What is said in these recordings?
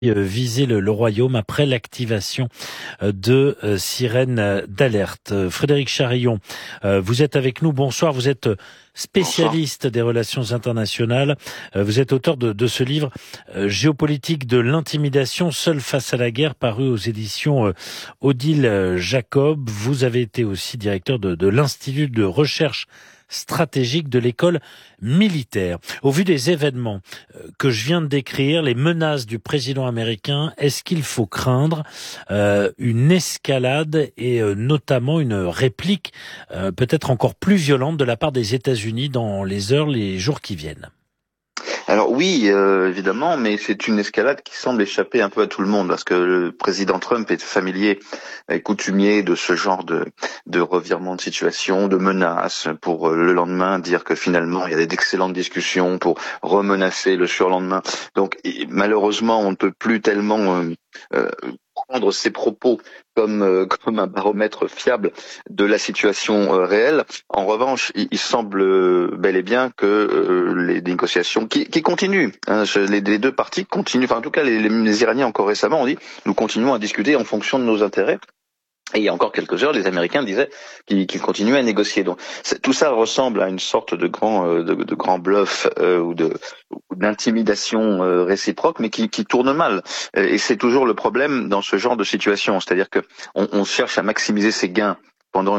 viser le royaume après l'activation de sirènes d'alerte. Frédéric Charillon, vous êtes avec nous. Bonsoir, vous êtes spécialiste des relations internationales. Vous êtes auteur de ce livre Géopolitique de l'intimidation, seul face à la guerre, paru aux éditions Odile Jacob. Vous avez été aussi directeur de l'Institut de recherche stratégique de l'école militaire. Au vu des événements que je viens de décrire, les menaces du président américain, est-ce qu'il faut craindre une escalade et notamment une réplique peut-être encore plus violente de la part des États-Unis dans les jours qui viennent? Alors oui, évidemment, mais c'est une escalade qui semble échapper un peu à tout le monde, parce que le président Trump est familier et coutumier de ce genre de revirement de situation, de menaces, pour le lendemain dire que finalement il y a d'excellentes discussions pour remenacer le surlendemain. Donc malheureusement, on ne peut plus tellement prendre ses propos comme un baromètre fiable de la situation réelle. En revanche, il semble bel et bien que les négociations qui continuent, les deux parties continuent, enfin en tout cas les Iraniens encore récemment ont dit nous continuons à discuter en fonction de nos intérêts. Et il y a encore quelques heures, les Américains disaient qu'ils continuaient à négocier. Donc tout ça ressemble à une sorte de grand bluff ou d'intimidation réciproque, mais qui tourne mal. Et c'est toujours le problème dans ce genre de situation, c'est-à-dire que on cherche à maximiser ses gains pendant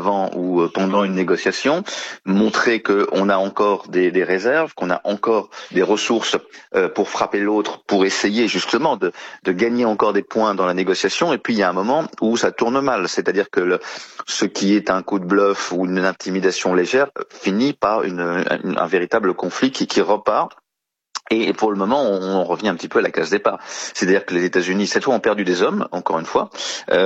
une négociation, montrer qu'on a encore des réserves, qu'on a encore des ressources pour frapper l'autre, pour essayer justement de gagner encore des points dans la négociation. Et puis il y a un moment où ça tourne mal, c'est-à-dire que ce qui est un coup de bluff ou une intimidation légère finit par un véritable conflit qui repart. Et pour le moment, on revient un petit peu à la case départ. C'est-à-dire que les États-Unis, cette fois, ont perdu des hommes, encore une fois.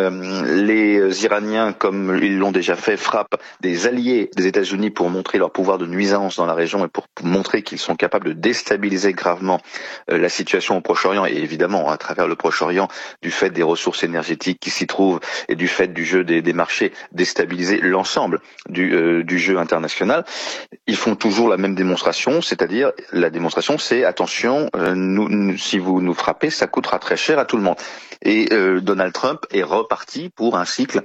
Les Iraniens, comme ils l'ont déjà fait, frappent des alliés des États-Unis pour montrer leur pouvoir de nuisance dans la région et pour montrer qu'ils sont capables de déstabiliser gravement la situation au Proche-Orient. Et évidemment, à travers le Proche-Orient, du fait des ressources énergétiques qui s'y trouvent et du fait du jeu des marchés, déstabiliser l'ensemble du jeu international. Ils font toujours la même démonstration, c'est-à-dire la démonstration, c'est attention, si vous nous frappez, ça coûtera très cher à tout le monde. Et Donald Trump est reparti pour un cycle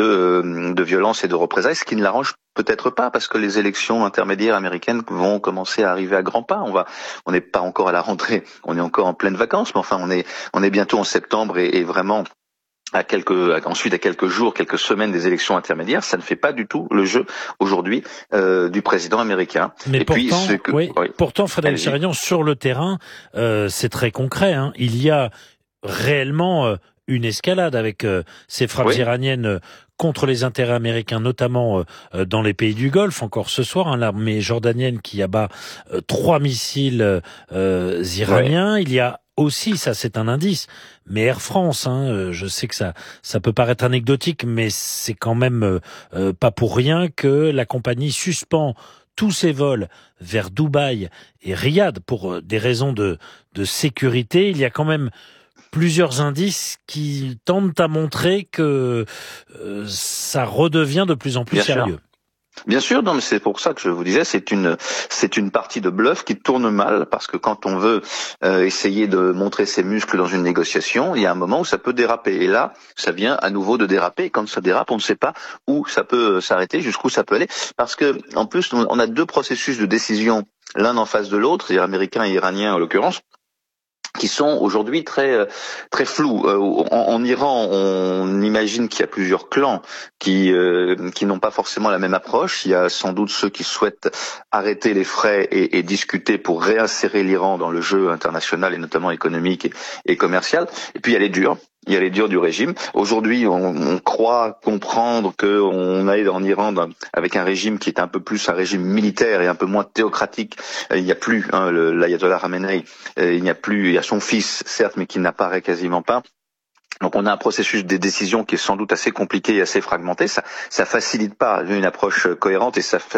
de violence et de représailles, ce qui ne l'arrange peut-être pas, parce que les élections intermédiaires américaines vont commencer à arriver à grands pas. On n'est pas encore à la rentrée, on est encore en pleine vacances, mais enfin on est bientôt en septembre et vraiment ensuite à quelques jours, quelques semaines des élections intermédiaires, ça ne fait pas du tout le jeu aujourd'hui du président américain. Mais pourtant, Frédéric Charillon, sur le terrain, c'est très concret. Il y a réellement une escalade avec ces frappes iraniennes contre les intérêts américains, notamment dans les pays du Golfe. Encore ce soir, l'armée jordanienne qui abat 3 missiles iraniens. Il y a aussi, ça c'est un indice, mais Air France, je sais que ça peut paraître anecdotique, mais c'est quand même pas pour rien que la compagnie suspend tous ses vols vers Dubaï et Riyad pour des raisons de sécurité. Il y a quand même plusieurs indices qui tendent à montrer que ça redevient de plus en plus sérieux. Bien sûr, non, mais c'est pour ça que je vous disais, c'est une partie de bluff qui tourne mal, parce que quand on veut essayer de montrer ses muscles dans une négociation, il y a un moment où ça peut déraper. Et là, ça vient à nouveau de déraper. Et quand ça dérape, on ne sait pas où ça peut s'arrêter, jusqu'où ça peut aller, parce que en plus, on a deux processus de décision, l'un en face de l'autre, c'est-à-dire américain et iranien en l'occurrence, qui sont aujourd'hui très flous. En Iran, on imagine qu'il y a plusieurs clans qui n'ont pas forcément la même approche. Il y a sans doute ceux qui souhaitent arrêter les frais et discuter pour réinsérer l'Iran dans le jeu international et notamment économique et commercial. Et puis il y a les durs. Il y a les durs du régime. Aujourd'hui, on croit comprendre qu'on est en Iran avec un régime qui est un peu plus un régime militaire et un peu moins théocratique. Il n'y a plus l'ayatollah Khamenei, il y a son fils, certes, mais qui n'apparaît quasiment pas. Donc on a un processus de décision qui est sans doute assez compliqué et assez fragmenté. Ça facilite pas une approche cohérente et ça facilite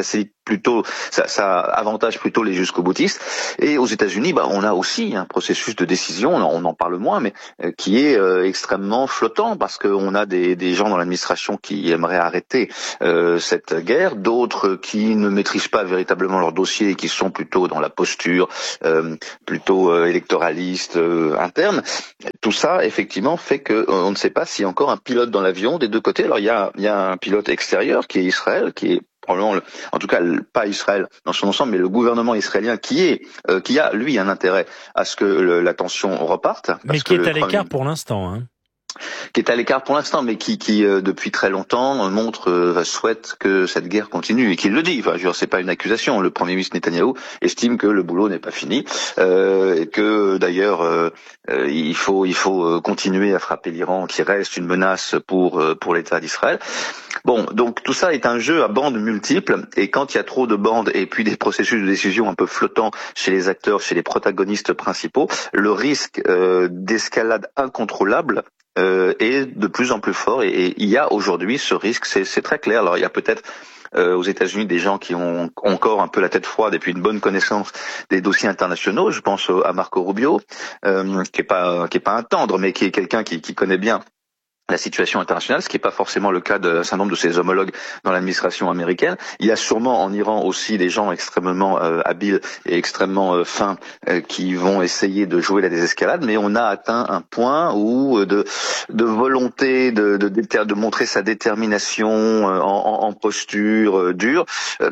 plutôt, ça avantage plutôt les jusqu'au-boutistes. Et aux États-Unis, on a aussi un processus de décision, on en parle moins, mais qui est extrêmement flottant, parce qu'on a des gens dans l'administration qui aimeraient arrêter cette guerre, d'autres qui ne maîtrisent pas véritablement leur dossier et qui sont plutôt dans la posture plutôt électoraliste interne. Tout ça, effectivement, fait que on ne sait pas s'il y a encore un pilote dans l'avion des deux côtés. Alors il y a un pilote extérieur qui est Israël, qui est probablement, en tout cas pas Israël dans son ensemble, mais le gouvernement israélien qui a lui un intérêt à ce que la tension reparte. Mais qui est à l'écart pour l'instant, hein. Qui est à l'écart pour l'instant, mais qui depuis très longtemps souhaite que cette guerre continue, et qui le dit. Enfin, je veux dire, c'est pas une accusation. Le Premier ministre Netanyahou estime que le boulot n'est pas fini, et que d'ailleurs il faut continuer à frapper l'Iran, qui reste une menace pour l'État d'Israël. Bon, donc tout ça est un jeu à bandes multiples, et quand il y a trop de bandes et puis des processus de décision un peu flottants chez les acteurs, chez les protagonistes principaux, le risque d'escalade incontrôlable est de plus en plus fort, et il y a aujourd'hui ce risque, c'est très clair. Alors il y a peut-être aux États-Unis des gens qui ont encore un peu la tête froide et puis une bonne connaissance des dossiers internationaux. Je pense à Marco Rubio, qui est pas un tendre, mais qui est quelqu'un qui connaît bien la situation internationale, ce qui n'est pas forcément le cas d'un certain nombre de ses homologues dans l'administration américaine. Il y a sûrement en Iran aussi des gens extrêmement habiles et extrêmement fins qui vont essayer de jouer la désescalade, mais on a atteint un point où de volonté de montrer sa détermination en posture dure,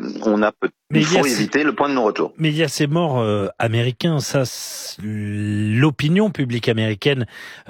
il faut éviter le point de non-retour. Mais il y a ces morts américains, ça, l'opinion publique américaine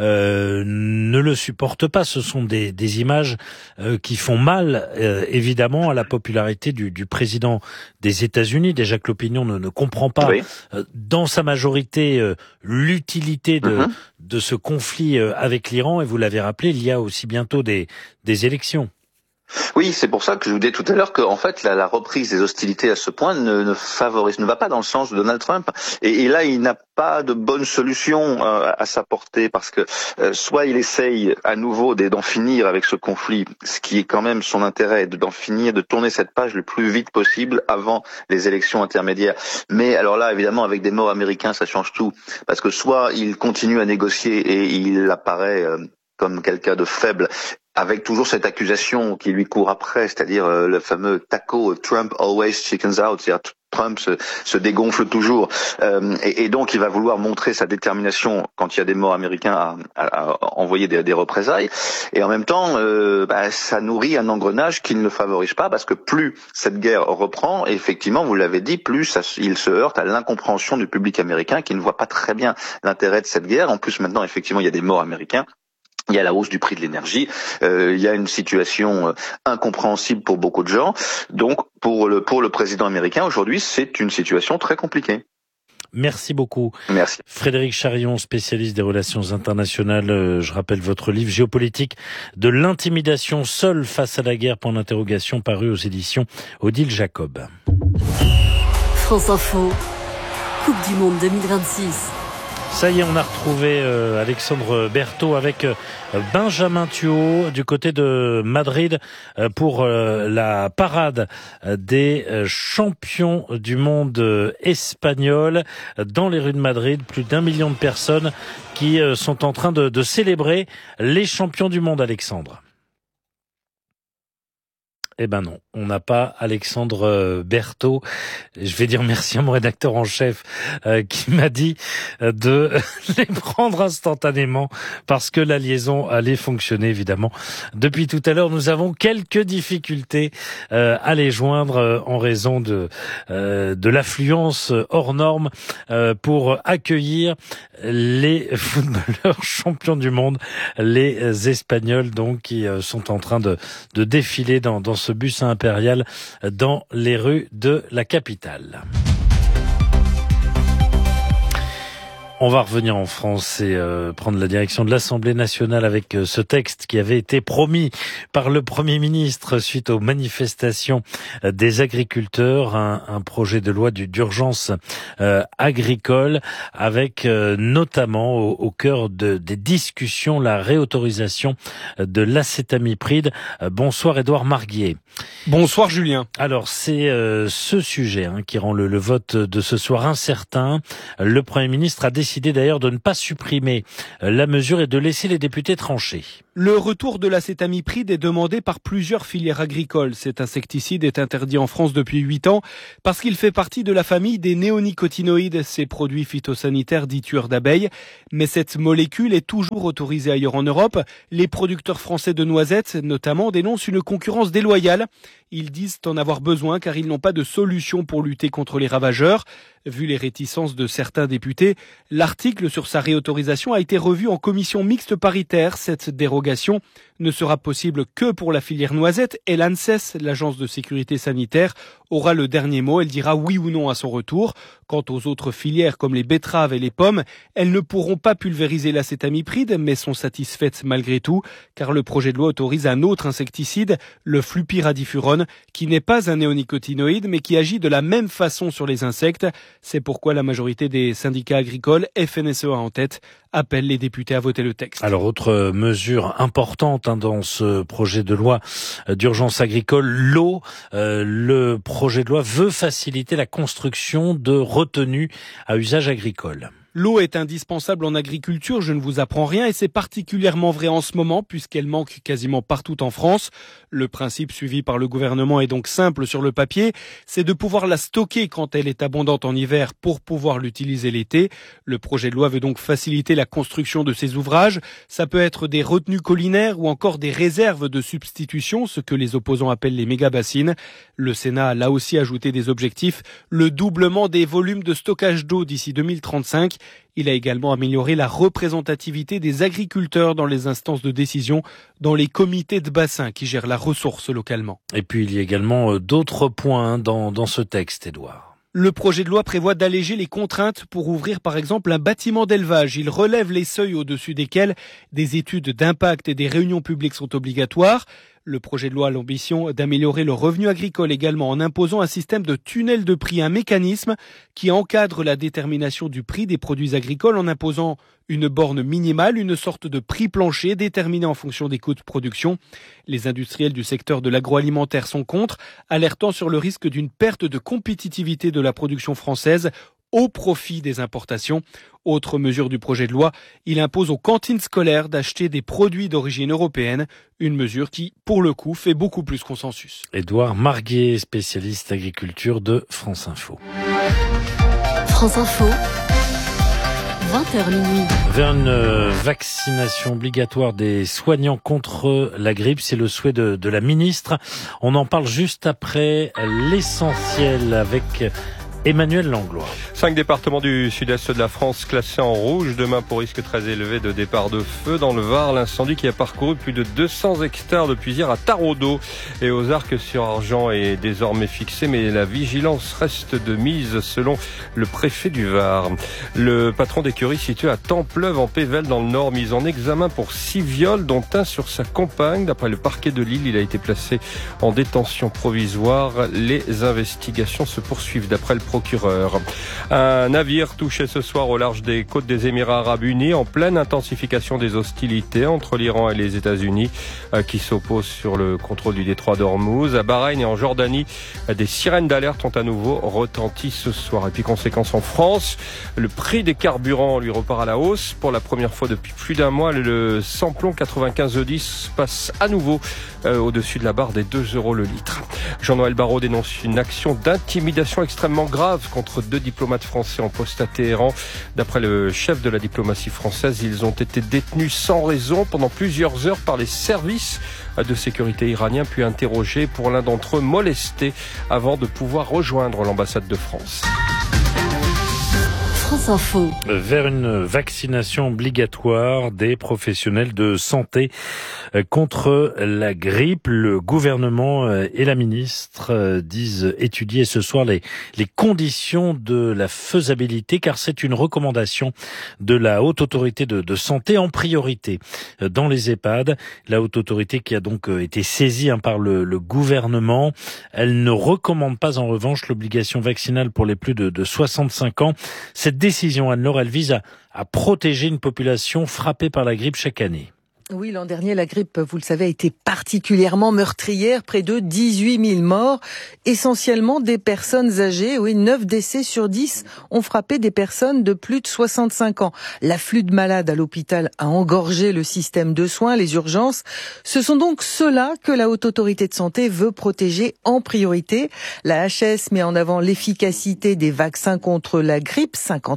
ne le supporte pas. Ce sont des images qui font mal, évidemment, à la popularité du président des États-Unis. Déjà que l'opinion ne comprend pas, oui, dans sa majorité, l'utilité de ce conflit avec l'Iran. Et vous l'avez rappelé, il y a aussi bientôt des élections. Oui, c'est pour ça que je vous disais tout à l'heure que, en fait, la reprise des hostilités à ce point ne va pas dans le sens de Donald Trump. Et là, il n'a pas de bonne solution à sa portée, parce que soit il essaye à nouveau d'en finir avec ce conflit, ce qui est quand même son intérêt, d'en finir, de tourner cette page le plus vite possible avant les élections intermédiaires. Mais alors là, évidemment, avec des morts américains, ça change tout, parce que soit il continue à négocier et il apparaît comme quelqu'un de faible, avec toujours cette accusation qui lui court après, c'est-à-dire le fameux taco Trump always chickens out, c'est-à-dire Trump se dégonfle toujours, et donc il va vouloir montrer sa détermination quand il y a des morts américains à envoyer des représailles, et en même temps ça nourrit un engrenage qui ne le favorise pas, parce que plus cette guerre reprend, et effectivement vous l'avez dit, plus il se heurte à l'incompréhension du public américain qui ne voit pas très bien l'intérêt de cette guerre. En plus maintenant effectivement il y a des morts américains. Il y a la hausse du prix de l'énergie, il y a une situation incompréhensible pour beaucoup de gens. Donc, pour le président américain, aujourd'hui, c'est une situation très compliquée. Merci beaucoup. Merci. Frédéric Charion, spécialiste des relations internationales. Je rappelle votre livre Géopolitique de l'intimidation seule face à la guerre, point d'interrogation, paru aux éditions Odile Jacob. France Info, Coupe du Monde 2026. Ça y est, on a retrouvé Alexandre Berthaud avec Benjamin Thuot du côté de Madrid pour la parade des champions du monde espagnols dans les rues de Madrid. Plus d'1 million de personnes qui sont en train de célébrer les champions du monde, Alexandre. Eh ben non, on n'a pas Alexandre Berthaud. Je vais dire merci à mon rédacteur en chef qui m'a dit de les prendre instantanément parce que la liaison allait fonctionner évidemment. Depuis tout à l'heure, nous avons quelques difficultés à les joindre en raison de l'affluence hors norme pour accueillir les footballeurs champions du monde, les Espagnols donc qui sont en train de défiler dans ce bus impérial dans les rues de la capitale. On va revenir en France et prendre la direction de l'Assemblée nationale avec ce texte qui avait été promis par le Premier ministre suite aux manifestations des agriculteurs, un projet de loi d'urgence agricole avec notamment au cœur des discussions la réautorisation de l'acétamipride. Bonsoir Édouard Marguier. Bonsoir Julien. Alors c'est ce sujet qui rend le vote de ce soir incertain. Le Premier ministre a décidé d'ailleurs de ne pas supprimer la mesure et de laisser les députés trancher. Le retour de l'acétamipride est demandé par plusieurs filières agricoles. Cet insecticide est interdit en France depuis 8 ans parce qu'il fait partie de la famille des néonicotinoïdes, ces produits phytosanitaires dits tueurs d'abeilles. Mais cette molécule est toujours autorisée ailleurs en Europe. Les producteurs français de noisettes, notamment, dénoncent une concurrence déloyale. Ils disent en avoir besoin car ils n'ont pas de solution pour lutter contre les ravageurs. Vu les réticences de certains députés, l'article sur sa réautorisation a été revu en commission mixte paritaire. Cette dérogation ne sera possible que pour la filière noisette et l'ANSES, l'agence de sécurité sanitaire, aura le dernier mot. Elle dira oui ou non à son retour. Quant aux autres filières comme les betteraves et les pommes, elles ne pourront pas pulvériser l'acétamipride mais sont satisfaites malgré tout car le projet de loi autorise un autre insecticide, le flupiradifurone, qui n'est pas un néonicotinoïde mais qui agit de la même façon sur les insectes. C'est pourquoi la majorité des syndicats agricoles, FNSEA en tête, appellent les députés à voter le texte. Alors, autre mesure importante dans ce projet de loi d'urgence agricole, l'eau. Le projet de loi veut faciliter la construction de retenues à usage agricole. L'eau est indispensable en agriculture, je ne vous apprends rien, et c'est particulièrement vrai en ce moment puisqu'elle manque quasiment partout en France. Le principe suivi par le gouvernement est donc simple sur le papier, c'est de pouvoir la stocker quand elle est abondante en hiver pour pouvoir l'utiliser l'été. Le projet de loi veut donc faciliter la construction de ces ouvrages. Ça peut être des retenues collinaires ou encore des réserves de substitution, ce que les opposants appellent les méga-bassines. Le Sénat a là aussi ajouté des objectifs, le doublement des volumes de stockage d'eau d'ici 2035. Il a également amélioré la représentativité des agriculteurs dans les instances de décision, dans les comités de bassin qui gèrent la ressource localement. Et puis il y a également d'autres points dans ce texte, Édouard. Le projet de loi prévoit d'alléger les contraintes pour ouvrir par exemple un bâtiment d'élevage. Il relève les seuils au-dessus desquels des études d'impact et des réunions publiques sont obligatoires. Le projet de loi a l'ambition d'améliorer le revenu agricole également en imposant un système de tunnel de prix, un mécanisme qui encadre la détermination du prix des produits agricoles en imposant une borne minimale, une sorte de prix plancher déterminé en fonction des coûts de production. Les industriels du secteur de l'agroalimentaire sont contre, alertant sur le risque d'une perte de compétitivité de la production française au profit des importations. Autre mesure du projet de loi, il impose aux cantines scolaires d'acheter des produits d'origine européenne, une mesure qui, pour le coup, fait beaucoup plus consensus. Édouard Marguier, spécialiste agriculture de France Info. France Info, 20h minuit. Vers une vaccination obligatoire des soignants contre la grippe, c'est le souhait de la ministre. On en parle juste après l'essentiel avec Emmanuel Langlois. 5 départements du sud-est de la France classés en rouge demain pour risque très élevé de départ de feu. Dans le Var, l'incendie qui a parcouru plus de 200 hectares depuis hier à Taraudot et aux Arcs-sur-Argent est désormais fixé, mais la vigilance reste de mise selon le préfet du Var. Le patron d'écurie situé à Templeuve en Pével dans le Nord, mis en examen pour 6 viols dont un sur sa compagne. D'après le parquet de Lille, il a été placé en détention provisoire. Les investigations se poursuivent d'après le procureur. Un navire touché ce soir au large des côtes des Émirats Arabes Unis en pleine intensification des hostilités entre l'Iran et les États-Unis qui s'opposent sur le contrôle du détroit d'Ormuz. À Bahreïn et en Jordanie, des sirènes d'alerte ont à nouveau retenti ce soir. Et puis conséquence en France, le prix des carburants lui repart à la hausse. Pour la première fois depuis plus d'un mois, le samplon 95 E10 passe à nouveau au-dessus de la barre des 2 € le litre. Jean-Noël Barrot dénonce une action d'intimidation extrêmement grave contre 2 diplomates français en poste à Téhéran. D'après le chef de la diplomatie française, ils ont été détenus sans raison pendant plusieurs heures par les services de sécurité iraniens, puis interrogés, pour l'un d'entre eux molestés avant de pouvoir rejoindre l'ambassade de France. France Info. Vers une vaccination obligatoire des professionnels de santé contre la grippe. Le gouvernement et la ministre disent étudier ce soir les conditions de la faisabilité, car c'est une recommandation de la Haute Autorité de santé en priorité dans les EHPAD. La Haute Autorité qui a donc été saisie par le gouvernement. Elle ne recommande pas en revanche l'obligation vaccinale pour les plus de 65 ans. Cette décision, Anne-Laure, elle vise à protéger une population frappée par la grippe chaque année. Oui, l'an dernier, la grippe, vous le savez, a été particulièrement meurtrière. Près de 18 000 morts, essentiellement des personnes âgées. Oui, 9 décès sur 10 ont frappé des personnes de plus de 65 ans. L'afflux de malades à l'hôpital a engorgé le système de soins, les urgences. Ce sont donc ceux-là que la Haute Autorité de Santé veut protéger en priorité. La HAS met en avant l'efficacité des vaccins contre la grippe,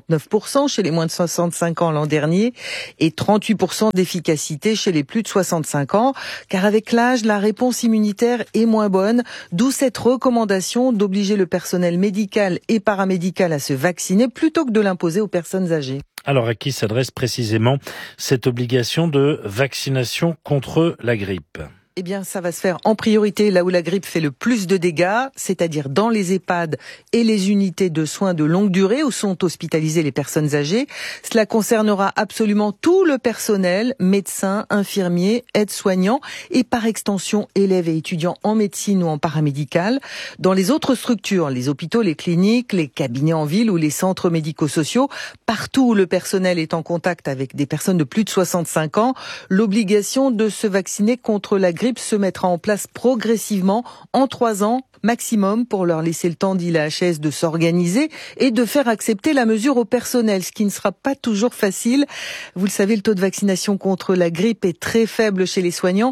59% chez les moins de 65 ans l'an dernier, et 38% d'efficacité chez les plus de 65 ans, car avec l'âge, la réponse immunitaire est moins bonne, d'où cette recommandation d'obliger le personnel médical et paramédical à se vacciner plutôt que de l'imposer aux personnes âgées. Alors à qui s'adresse précisément cette obligation de vaccination contre la grippe ? Eh bien, ça va se faire en priorité là où la grippe fait le plus de dégâts, c'est-à-dire dans les EHPAD et les unités de soins de longue durée où sont hospitalisées les personnes âgées. Cela concernera absolument tout le personnel, médecins, infirmiers, aides-soignants et par extension élèves et étudiants en médecine ou en paramédical. Dans les autres structures, les hôpitaux, les cliniques, les cabinets en ville ou les centres médico-sociaux, partout où le personnel est en contact avec des personnes de plus de 65 ans, l'obligation de se vacciner contre la grippe se mettra en place progressivement en 3 ans maximum pour leur laisser le temps, dit la HAS, de s'organiser et de faire accepter la mesure au personnel, ce qui ne sera pas toujours facile. Vous le savez, le taux de vaccination contre la grippe est très faible chez les soignants,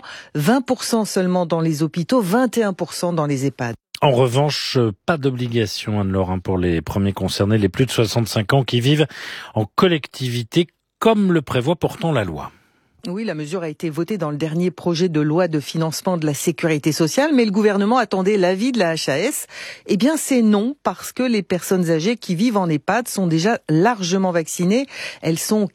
20% seulement dans les hôpitaux, 21% dans les EHPAD. En revanche, pas d'obligation, Anne-Laure, pour les premiers concernés, les plus de 65 ans qui vivent en collectivité, comme le prévoit pourtant la loi. Oui, la mesure a été votée dans le dernier projet de loi de financement de la sécurité sociale, mais le gouvernement attendait l'avis de la HAS. Eh bien, c'est non, parce que les personnes âgées qui vivent en EHPAD sont déjà largement vaccinées. Elles sont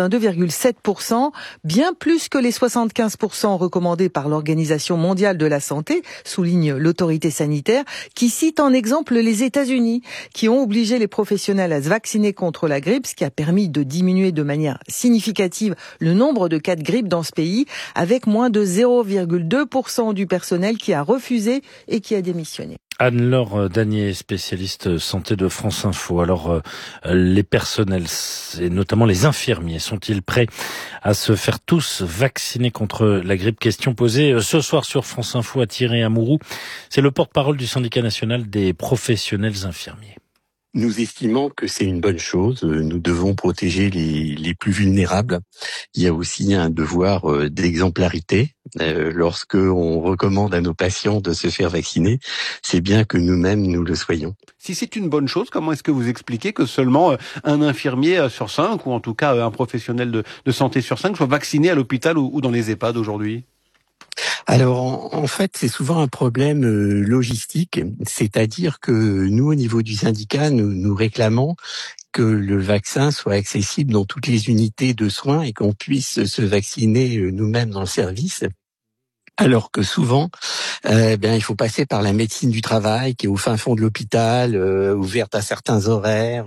82,7%, bien plus que les 75% recommandés par l'Organisation mondiale de la santé, souligne l'autorité sanitaire, qui cite en exemple les États-Unis, qui ont obligé les professionnels à se vacciner contre la grippe, ce qui a permis de diminuer de manière significative le nombre de cas de grippe dans ce pays, avec moins de 0,2% du personnel qui a refusé et qui a démissionné. Anne-Laure Danier, spécialiste santé de France Info. Alors, les personnels, et notamment les infirmiers, sont-ils prêts à se faire tous vacciner contre la grippe ? Question posée ce soir sur France Info à Thierry Amouroux. C'est le porte-parole du syndicat national des professionnels infirmiers. Nous estimons que c'est une bonne chose. Nous devons protéger les plus vulnérables. Il y a aussi un devoir d'exemplarité. Lorsque on recommande à nos patients de se faire vacciner, c'est bien que nous-mêmes nous le soyons. Si c'est une bonne chose, comment est-ce que vous expliquez que seulement un infirmier sur 5, ou en tout cas un professionnel de santé sur 5, soit vacciné à l'hôpital ou dans les EHPAD aujourd'hui ? Alors, en fait, c'est souvent un problème logistique, c'est-à-dire que nous, au niveau du syndicat, nous réclamons que le vaccin soit accessible dans toutes les unités de soins et qu'on puisse se vacciner nous-mêmes dans le service. Alors que souvent, il faut passer par la médecine du travail qui est au fin fond de l'hôpital, ouverte à certains horaires,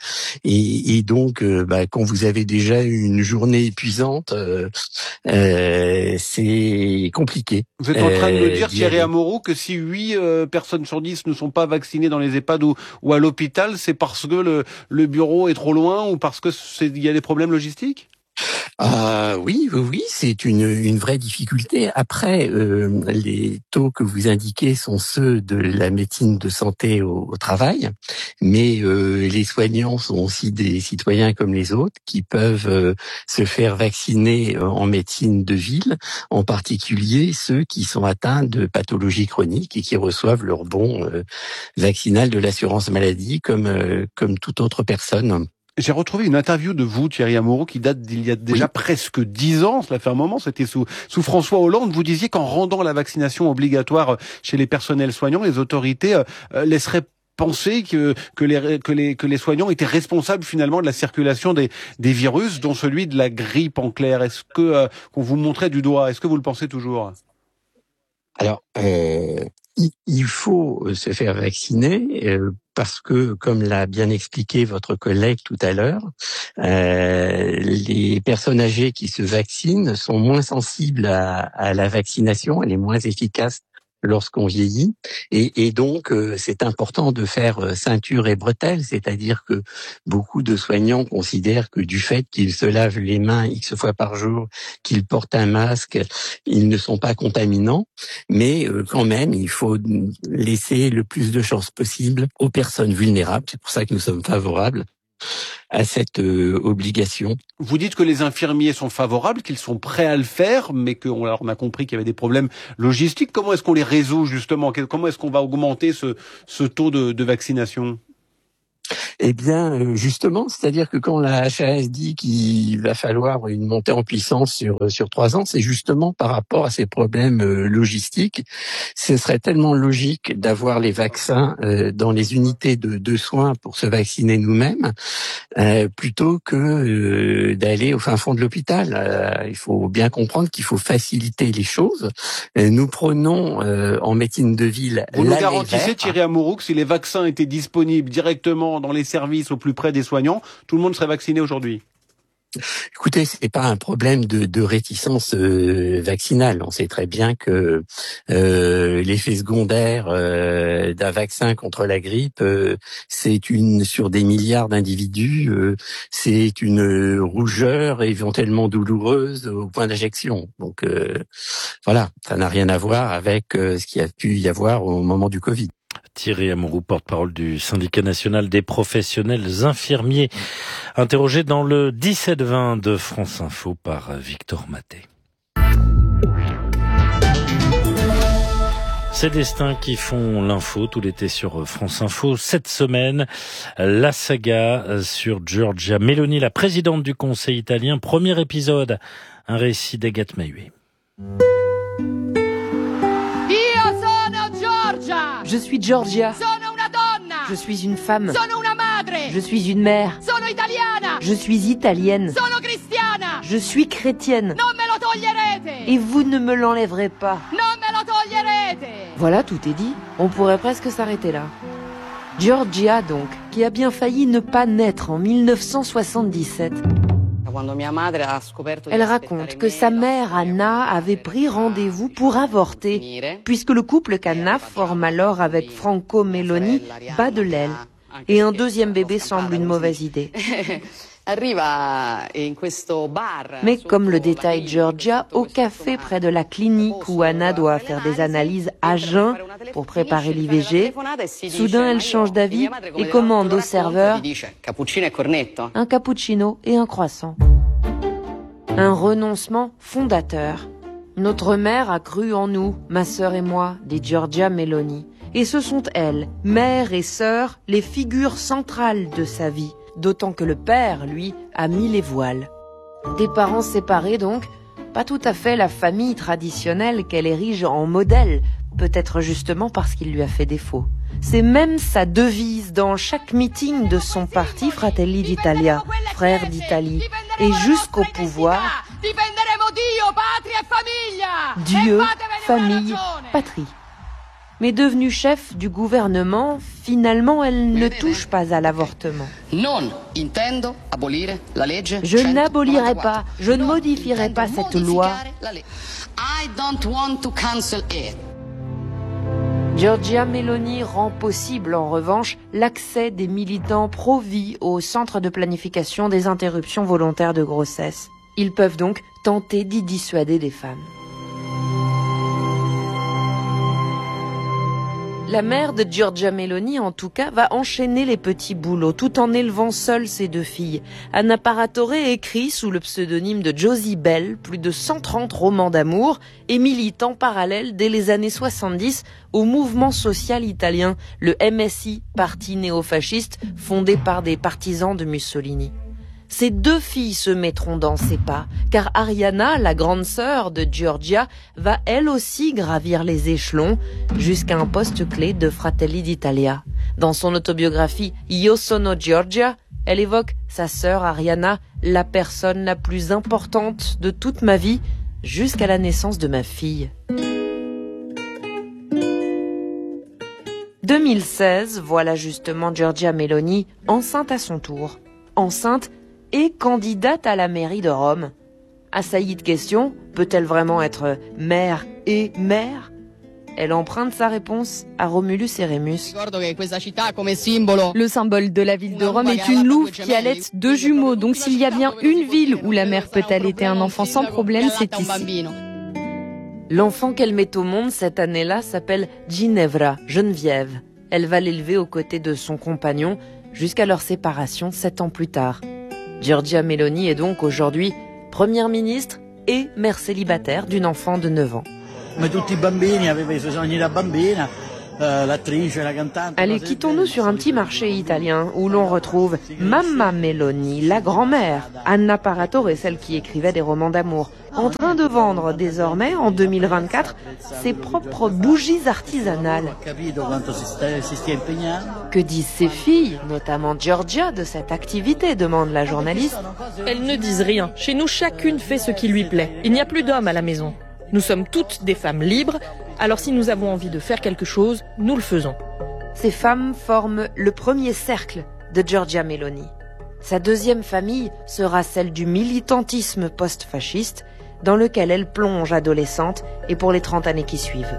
et donc quand vous avez déjà une journée épuisante, c'est compliqué. Vous êtes en train de me dire, Thierry Amouroux, que si 8 personnes sur 10 ne sont pas vaccinées dans les EHPAD ou à l'hôpital, c'est parce que le bureau est trop loin ou parce que il y a des problèmes logistiques ? Oui, c'est une vraie difficulté. Après, les taux que vous indiquez sont ceux de la médecine de santé au travail, mais les soignants sont aussi des citoyens comme les autres qui peuvent se faire vacciner en médecine de ville, en particulier ceux qui sont atteints de pathologies chroniques et qui reçoivent leur bon vaccinal de l'assurance maladie comme toute autre personne. J'ai retrouvé une interview de vous, Thierry Amouroux, qui date d'il y a déjà presque 10 ans. Cela fait un moment. C'était sous François Hollande. Vous disiez qu'en rendant la vaccination obligatoire chez les personnels soignants, les autorités laisseraient penser que les soignants étaient responsables finalement de la circulation des virus, dont celui de la grippe en clair. Est-ce que qu'on vous montrait du doigt? Est-ce que vous le pensez toujours? Alors, il faut se faire vacciner parce que, comme l'a bien expliqué votre collègue tout à l'heure, les personnes âgées qui se vaccinent sont moins sensibles à la vaccination, elle est moins efficace lorsqu'on vieillit, et donc c'est important de faire ceinture et bretelles, c'est-à-dire que beaucoup de soignants considèrent que du fait qu'ils se lavent les mains X fois par jour, qu'ils portent un masque, ils ne sont pas contaminants, mais quand même il faut laisser le plus de chances possible aux personnes vulnérables. C'est pour ça que nous sommes favorables à cette obligation. Vous dites que les infirmiers sont favorables, qu'ils sont prêts à le faire, mais qu'on a compris qu'il y avait des problèmes logistiques. Comment est-ce qu'on les résout justement? Comment est-ce qu'on va augmenter ce taux de vaccination? Eh bien, justement, c'est-à-dire que quand la HAS dit qu'il va falloir une montée en puissance sur 3 ans, c'est justement par rapport à ces problèmes logistiques. Ce serait tellement logique d'avoir les vaccins dans les unités de soins pour se vacciner nous-mêmes, plutôt que d'aller au fin fond de l'hôpital. Il faut bien comprendre qu'il faut faciliter les choses. Nous prenons en médecine de ville... Vous nous garantissez, Thierry Amouroux, que si les vaccins étaient disponibles directement dans les services au plus près des soignants, tout le monde serait vacciné aujourd'hui? Écoutez, c'est pas un problème de réticence vaccinale. On sait très bien que l'effet secondaire d'un vaccin contre la grippe, c'est sur des milliards d'individus, c'est une rougeur éventuellement douloureuse au point d'injection. Donc voilà, ça n'a rien à voir avec ce qu'il y a pu y avoir au moment du Covid. Thierry Amouroux, porte-parole du syndicat national des professionnels infirmiers, interrogé dans le 17-20 de France Info par Victor Maté. Ces destins qui font l'info tout l'été sur France Info. Cette semaine, la saga sur Giorgia Meloni, la présidente du Conseil italien. Premier épisode, un récit d'Agathe Mahuet. Je suis Giorgia. Je suis une femme. Je suis une mère. Je suis italienne. Je suis chrétienne. Et vous ne me l'enlèverez pas. Voilà, tout est dit. On pourrait presque s'arrêter là. Giorgia, donc, qui a bien failli ne pas naître en 1977. Elle raconte que sa mère, Anna, avait pris rendez-vous pour avorter, puisque le couple qu'Anna forme alors avec Franco Meloni bat de l'aile. Et un deuxième bébé semble une mauvaise idée. Mais comme le détaille Giorgia, au café près de la clinique où Anna doit faire des analyses à jeun pour préparer l'IVG, soudain elle change d'avis et commande au serveur un cappuccino et un croissant. Un renoncement fondateur. Notre mère a cru en nous, ma sœur et moi, dit Giorgia Meloni. Et ce sont elles, mère et sœur, les figures centrales de sa vie. D'autant que le père, lui, a mis les voiles. Des parents séparés donc, pas tout à fait la famille traditionnelle qu'elle érige en modèle, peut-être justement parce qu'il lui a fait défaut. C'est même sa devise dans chaque meeting de son parti Fratelli d'Italia, Frères d'Italie, et jusqu'au pouvoir, Dieu, famille, patrie. Mais devenue chef du gouvernement, finalement, elle ne touche pas à l'avortement. Je n'abolirai pas, je ne modifierai pas cette loi. Giorgia Meloni rend possible, en revanche, l'accès des militants pro-vie au centre de planification des interruptions volontaires de grossesse. Ils peuvent donc tenter d'y dissuader des femmes. La mère de Giorgia Meloni, en tout cas, va enchaîner les petits boulots tout en élevant seule ses 2 filles. Anna Paratore écrit sous le pseudonyme de Josie Bell plus de 130 romans d'amour et milite en parallèle dès les années 70 au mouvement social italien, le MSI, parti néofasciste fondé par des partisans de Mussolini. Ses 2 filles se mettront dans ses pas, car Ariana, la grande sœur de Giorgia, va elle aussi gravir les échelons jusqu'à un poste clé de Fratelli d'Italia. Dans son autobiographie Io sono Giorgia, elle évoque sa sœur Ariana, la personne la plus importante de toute ma vie, jusqu'à la naissance de ma fille. 2016, voilà justement Giorgia Meloni enceinte à son tour. Enceinte et candidate à la mairie de Rome. Assaillie de questions, peut-elle vraiment être mère et mère ? Elle emprunte sa réponse à Romulus et Rémus. Le symbole de la ville de Rome est une louve qui allait 2 jumeaux. Donc s'il y a bien une ville où la mère peut allaiter un enfant sans problème, c'est ici. L'enfant qu'elle met au monde cette année-là s'appelle Ginevra, Geneviève. Elle va l'élever aux côtés de son compagnon jusqu'à leur séparation 7 ans plus tard. Giorgia Meloni est donc aujourd'hui première ministre et mère célibataire d'une enfant de 9 ans. Allez, quittons-nous sur un petit marché italien où l'on retrouve Mamma Meloni, la grand-mère, Anna Paratore, celle qui écrivait des romans d'amour, en train de vendre désormais, en 2024, ses propres bougies artisanales. Que disent ses filles, notamment Giorgia, de cette activité, demande la journaliste. Elles ne disent rien. Chez nous, chacune fait ce qui lui plaît. Il n'y a plus d'hommes à la maison. Nous sommes toutes des femmes libres, alors si nous avons envie de faire quelque chose, nous le faisons. Ces femmes forment le premier cercle de Giorgia Meloni. Sa deuxième famille sera celle du militantisme post-fasciste, dans lequel elle plonge adolescente et pour les 30 années qui suivent.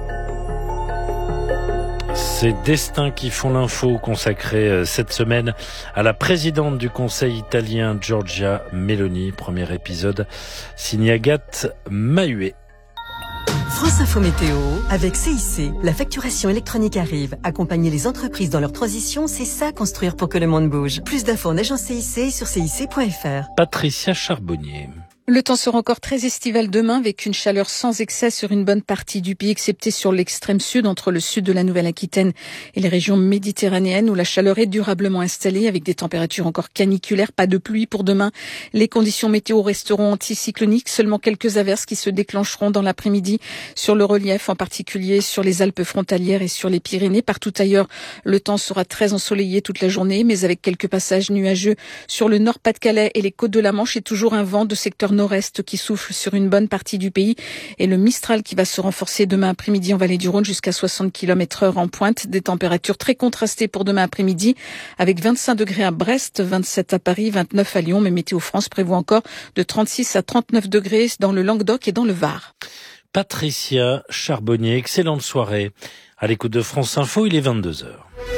Ces destins qui font l'info consacrée cette semaine à la présidente du Conseil italien Giorgia Meloni. Premier épisode signé Agathe Mahuet. France Info Météo, avec CIC. La facturation électronique arrive. Accompagner les entreprises dans leur transition, c'est ça construire pour que le monde bouge. Plus d'infos en agence CIC sur cic.fr. Patricia Charbonnier. Le temps sera encore très estival demain avec une chaleur sans excès sur une bonne partie du pays, excepté sur l'extrême sud, entre le sud de la Nouvelle-Aquitaine et les régions méditerranéennes où la chaleur est durablement installée avec des températures encore caniculaires. Pas de pluie pour demain. Les conditions météo resteront anticycloniques. Seulement quelques averses qui se déclencheront dans l'après-midi sur le relief, en particulier sur les Alpes frontalières et sur les Pyrénées. Partout ailleurs, le temps sera très ensoleillé toute la journée, mais avec quelques passages nuageux sur le Nord-Pas-de-Calais et les côtes de la Manche et toujours un vent de secteur nord-est qui souffle sur une bonne partie du pays et le Mistral qui va se renforcer demain après-midi en vallée du Rhône jusqu'à 60 km/h en pointe. Des températures très contrastées pour demain après-midi avec 25 degrés à Brest, 27 à Paris, 29 à Lyon. Mais Météo France prévoit encore de 36 à 39 degrés dans le Languedoc et dans le Var. Patricia Charbonnier, excellente soirée. À l'écoute de France Info, il est 22h.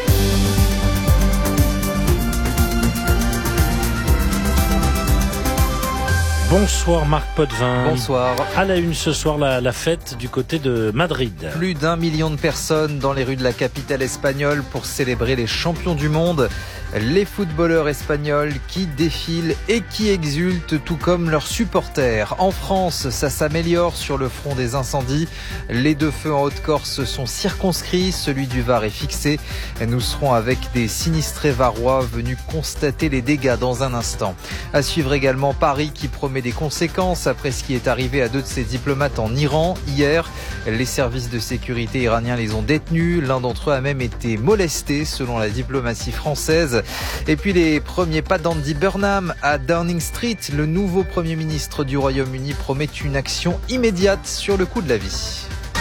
Bonsoir Marc Potvin. Bonsoir. À la une ce soir, la fête du côté de Madrid. Plus d'1 million de personnes dans les rues de la capitale espagnole pour célébrer les champions du monde. Les footballeurs espagnols qui défilent et qui exultent, tout comme leurs supporters. En France, ça s'améliore sur le front des incendies. Les 2 feux en Haute-Corse sont circonscrits, celui du Var est fixé. Nous serons avec des sinistrés varois venus constater les dégâts dans un instant. À suivre également Paris qui promet des conséquences après ce qui est arrivé à 2 de ses diplomates en Iran. Hier, les services de sécurité iraniens les ont détenus. L'un d'entre eux a même été molesté selon la diplomatie française. Et puis les premiers pas d'Andy Burnham à Downing Street. Le nouveau Premier ministre du Royaume-Uni promet une action immédiate sur le coût de la vie.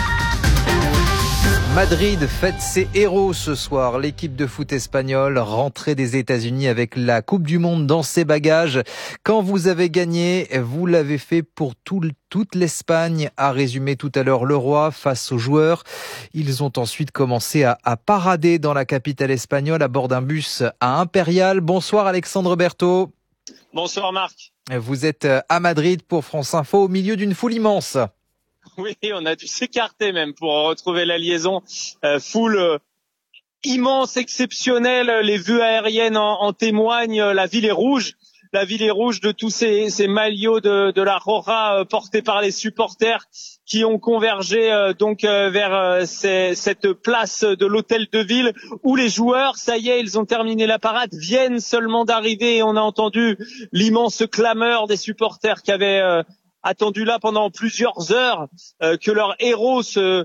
Madrid fête ses héros ce soir. L'équipe de foot espagnole rentrée des États-Unis avec la Coupe du Monde dans ses bagages. Quand vous avez gagné, vous l'avez fait pour toute l'Espagne, a résumé tout à l'heure Leroy face aux joueurs. Ils ont ensuite commencé à parader dans la capitale espagnole à bord d'un bus à Impérial. Bonsoir Alexandre Berthaud. Bonsoir Marc. Vous êtes à Madrid pour France Info au milieu d'une foule immense. Oui, on a dû s'écarter même pour retrouver la liaison. Foule immense, exceptionnelle. Les vues aériennes en témoignent. La ville est rouge. la ville est rouge de tous ces maillots de la Roja portés par les supporters qui ont convergé vers cette place de l'hôtel de ville où les joueurs, ça y est, ils ont terminé la parade, viennent seulement d'arriver et on a entendu l'immense clameur des supporters qui avaient attendu là pendant plusieurs heures que leurs héros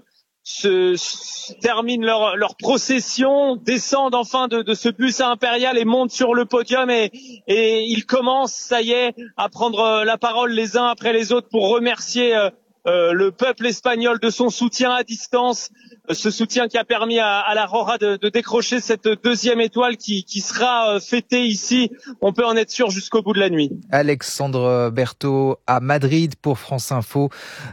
terminent leur procession, descendent enfin de ce bus impérial et montent sur le podium et ils commencent, ça y est, à prendre la parole les uns après les autres pour remercier le peuple espagnol de son soutien à distance, ce soutien qui a permis à la Roja de décrocher cette deuxième étoile qui sera fêtée ici, on peut en être sûr, jusqu'au bout de la nuit. Alexandre Berthaud à Madrid pour France Info.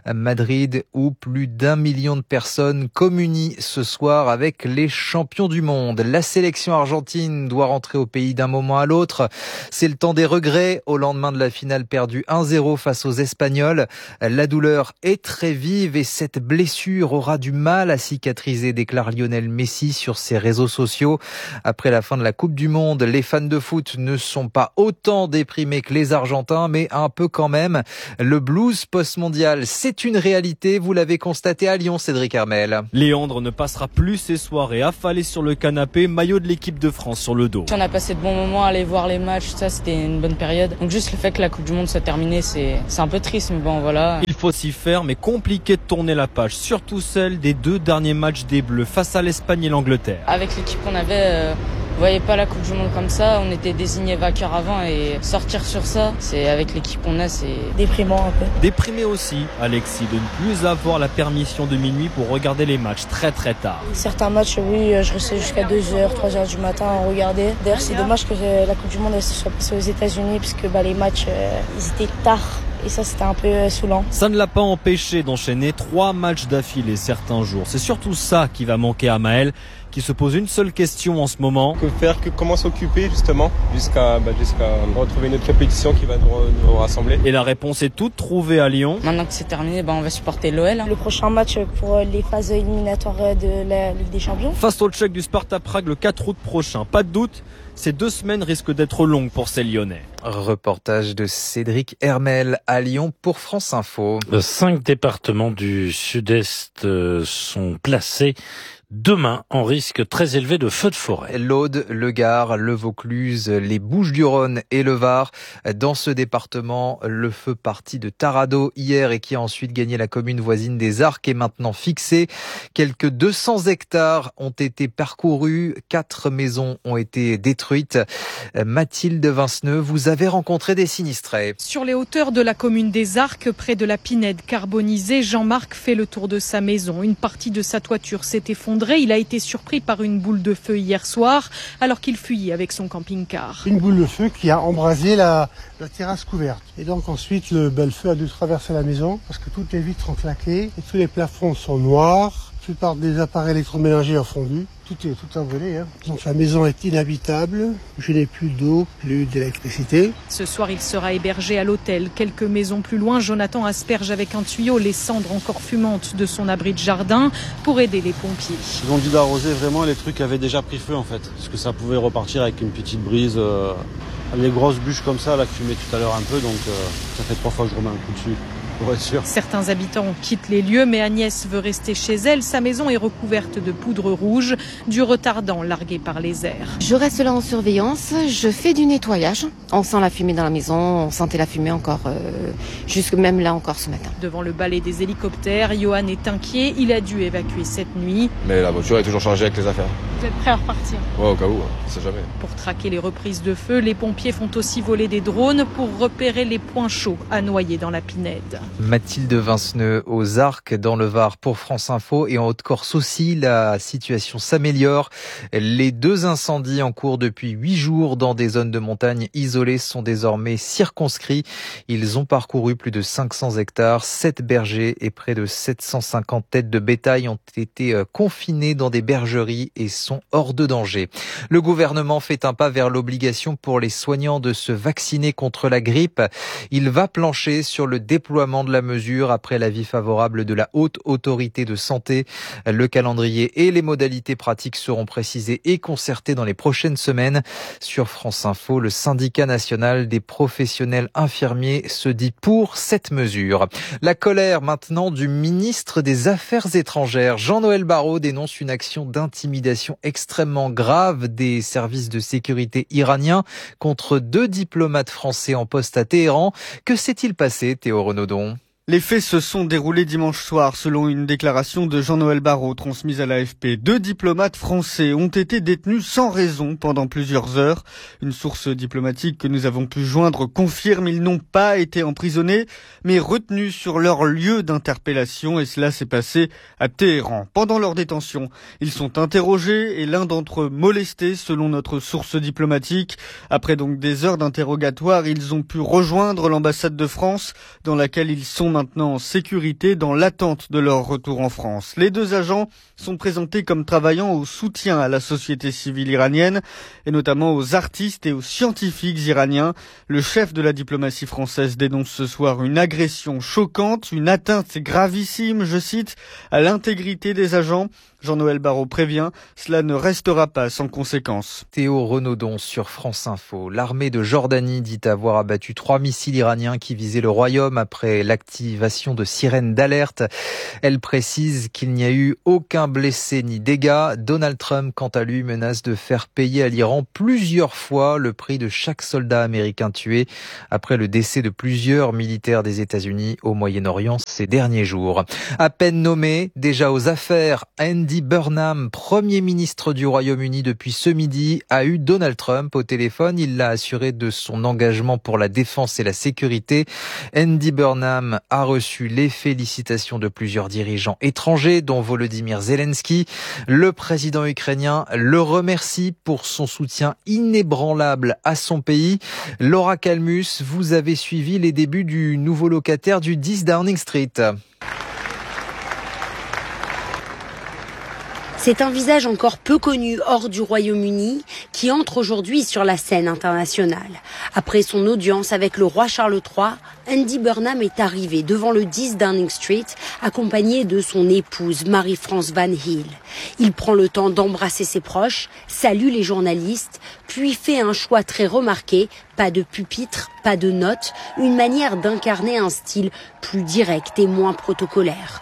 Madrid où plus d'1 million de personnes communient ce soir avec les champions du monde. La sélection argentine doit rentrer au pays d'un moment à l'autre. C'est le temps des regrets au lendemain de la finale perdue 1-0 face aux Espagnols. La douleur est très vive et cette blessure aura du mal à cicatriser, déclare Lionel Messi sur ses réseaux sociaux. Après la fin de la Coupe du Monde, les fans de foot ne sont pas autant déprimés que les Argentins, mais un peu quand même. Le blues post-mondial, c'est une réalité, vous l'avez constaté à Lyon, Cédric Hermel. Léandre ne passera plus ses soirées affalé sur le canapé, maillot de l'équipe de France sur le dos. On a passé de bons moments à aller voir les matchs, ça c'était une bonne période. Donc juste le fait que la Coupe du Monde soit terminée, c'est un peu triste, mais bon voilà. Il faut s'y faire, mais compliqué de tourner la page, surtout celle des 2 derniers matchs des Bleus face à l'Espagne et l'Angleterre. Avec l'équipe qu'on avait, vous voyez pas la Coupe du Monde comme ça, on était désigné vainqueur avant et sortir sur ça, c'est avec l'équipe qu'on a, c'est déprimant un peu. Déprimé aussi, Alexis, de ne plus avoir la permission de minuit pour regarder les matchs très très tard. Certains matchs, oui, je restais jusqu'à 2h, 3h du matin à regarder. D'ailleurs, c'est dommage que la Coupe du Monde elle, soit passée aux États-Unis puisque les matchs, ils étaient tard. Et ça, c'était un peu saoulant. Ça ne l'a pas empêché d'enchaîner 3 matchs d'affilée certains jours. C'est surtout ça qui va manquer à Maël, qui se pose une seule question en ce moment. Que faire, comment s'occuper justement jusqu'à retrouver une autre compétition qui va nous rassembler. Et la réponse est toute trouvée à Lyon. Maintenant que c'est terminé, on va supporter l'OL. Le prochain match pour les phases éliminatoires de la Ligue des Champions. Face au Tchèque du Sparta Prague le 4 août prochain. Pas de doute, ces 2 semaines risquent d'être longues pour ces Lyonnais. Reportage de Cédric Hermel à Lyon pour France Info. 5 départements du sud-est sont placés demain en risque très élevé de feux de forêt. L'Aude, le Gard, le Vaucluse, les Bouches-du-Rhône et le Var. Dans ce département, le feu parti de Taradot hier et qui a ensuite gagné la commune voisine des Arcs est maintenant fixé. Quelques 200 hectares ont été parcourus, 4 maisons ont été détruites. Mathilde Vinceneux, vous avez rencontré des sinistrés. Sur les hauteurs de la commune des Arcs, près de la Pinède carbonisée, Jean-Marc fait le tour de sa maison. Une partie de sa toiture s'est effondrée. Il a été surpris par une boule de feu hier soir alors qu'il fuyait avec son camping-car. Une boule de feu qui a embrasé la terrasse couverte. Et donc ensuite le feu a dû traverser la maison parce que toutes les vitres ont claqué et tous les plafonds sont noirs. La plupart des appareils électroménagers ont fondu. Tout a brûlé. Donc la maison est inhabitable. Je n'ai plus d'eau, plus d'électricité. Ce soir, il sera hébergé à l'hôtel. Quelques maisons plus loin, Jonathan asperge avec un tuyau les cendres encore fumantes de son abri de jardin pour aider les pompiers. Ils ont dit d'arroser vraiment, les trucs avaient déjà pris feu en fait. Parce que ça pouvait repartir avec une petite brise. Les grosses bûches comme ça, là, que je fumais tout à l'heure un peu. Donc ça fait 3 fois que je remets un coup dessus. Certains habitants quittent les lieux, mais Agnès veut rester chez elle. Sa maison est recouverte de poudre rouge, du retardant largué par les airs. Je reste là en surveillance, je fais du nettoyage. On sent la fumée dans la maison, on sentait la fumée encore, jusque même là encore ce matin. Devant le balai des hélicoptères, Johan est inquiet. Il a dû évacuer cette nuit. Mais la voiture est toujours chargée avec les affaires. Vous êtes prêt à repartir? Ouais, au cas où, on sait jamais. Pour traquer les reprises de feu, les pompiers font aussi voler des drones pour repérer les points chauds à noyer dans la Pinède. Mathilde Vinceneux aux Arcs dans le Var pour France Info et en Haute-Corse aussi, la situation s'améliore. Les 2 incendies en cours depuis 8 jours dans des zones de montagne isolées sont désormais circonscrits. Ils ont parcouru plus de 500 hectares, 7 bergers et près de 750 têtes de bétail ont été confinés dans des bergeries et sont hors de danger. Le gouvernement fait un pas vers l'obligation pour les soignants de se vacciner contre la grippe. Il va plancher sur le déploiement confinement de la mesure après l'avis favorable de la Haute Autorité de Santé. Le calendrier et les modalités pratiques seront précisés et concertés dans les prochaines semaines. Sur France Info, le syndicat national des professionnels infirmiers se dit pour cette mesure. La colère maintenant du ministre des Affaires étrangères. Jean-Noël Barrot dénonce une action d'intimidation extrêmement grave des services de sécurité iraniens contre 2 diplomates français en poste à Téhéran. Que s'est-il passé, Théo Renaudon ? Les faits se sont déroulés dimanche soir, selon une déclaration de Jean-Noël Barrot transmise à l'AFP. 2 diplomates français ont été détenus sans raison pendant plusieurs heures. Une source diplomatique que nous avons pu joindre confirme ils n'ont pas été emprisonnés, mais retenus sur leur lieu d'interpellation, et cela s'est passé à Téhéran. Pendant leur détention, ils sont interrogés et l'un d'entre eux molesté, selon notre source diplomatique. Après donc des heures d'interrogatoire, ils ont pu rejoindre l'ambassade de France, dans laquelle ils sont maintenant en sécurité dans l'attente de leur retour en France. Les 2 agents sont présentés comme travaillant au soutien à la société civile iranienne et notamment aux artistes et aux scientifiques iraniens. Le chef de la diplomatie française dénonce ce soir une agression choquante, une atteinte gravissime, je cite, à l'intégrité des agents. Jean-Noël Barrot prévient, cela ne restera pas sans conséquences. Théo Renaudon sur France Info. L'armée de Jordanie dit avoir abattu 3 missiles iraniens qui visaient le royaume après l'activation de sirènes d'alerte. Elle précise qu'il n'y a eu aucun blessé ni dégâts. Donald Trump, quant à lui, menace de faire payer à l'Iran plusieurs fois le prix de chaque soldat américain tué après le décès de plusieurs militaires des États-Unis au Moyen-Orient ces derniers jours. À peine nommé, déjà aux affaires, Andy Burnham, Premier ministre du Royaume-Uni depuis ce midi, a eu Donald Trump au téléphone. Il l'a assuré de son engagement pour la défense et la sécurité. Andy Burnham a reçu les félicitations de plusieurs dirigeants étrangers, dont Volodymyr Zelensky. Le président ukrainien le remercie pour son soutien inébranlable à son pays. Laura Calmus, vous avez suivi les débuts du nouveau locataire du 10 Downing Street. C'est un visage encore peu connu hors du Royaume-Uni qui entre aujourd'hui sur la scène internationale. Après son audience avec le roi Charles III, Andy Burnham est arrivé devant le 10 Downing Street accompagné de son épouse Marie-France Van Hill. Il prend le temps d'embrasser ses proches, salue les journalistes, puis fait un choix très remarqué, pas de pupitre, pas de notes, une manière d'incarner un style plus direct et moins protocolaire.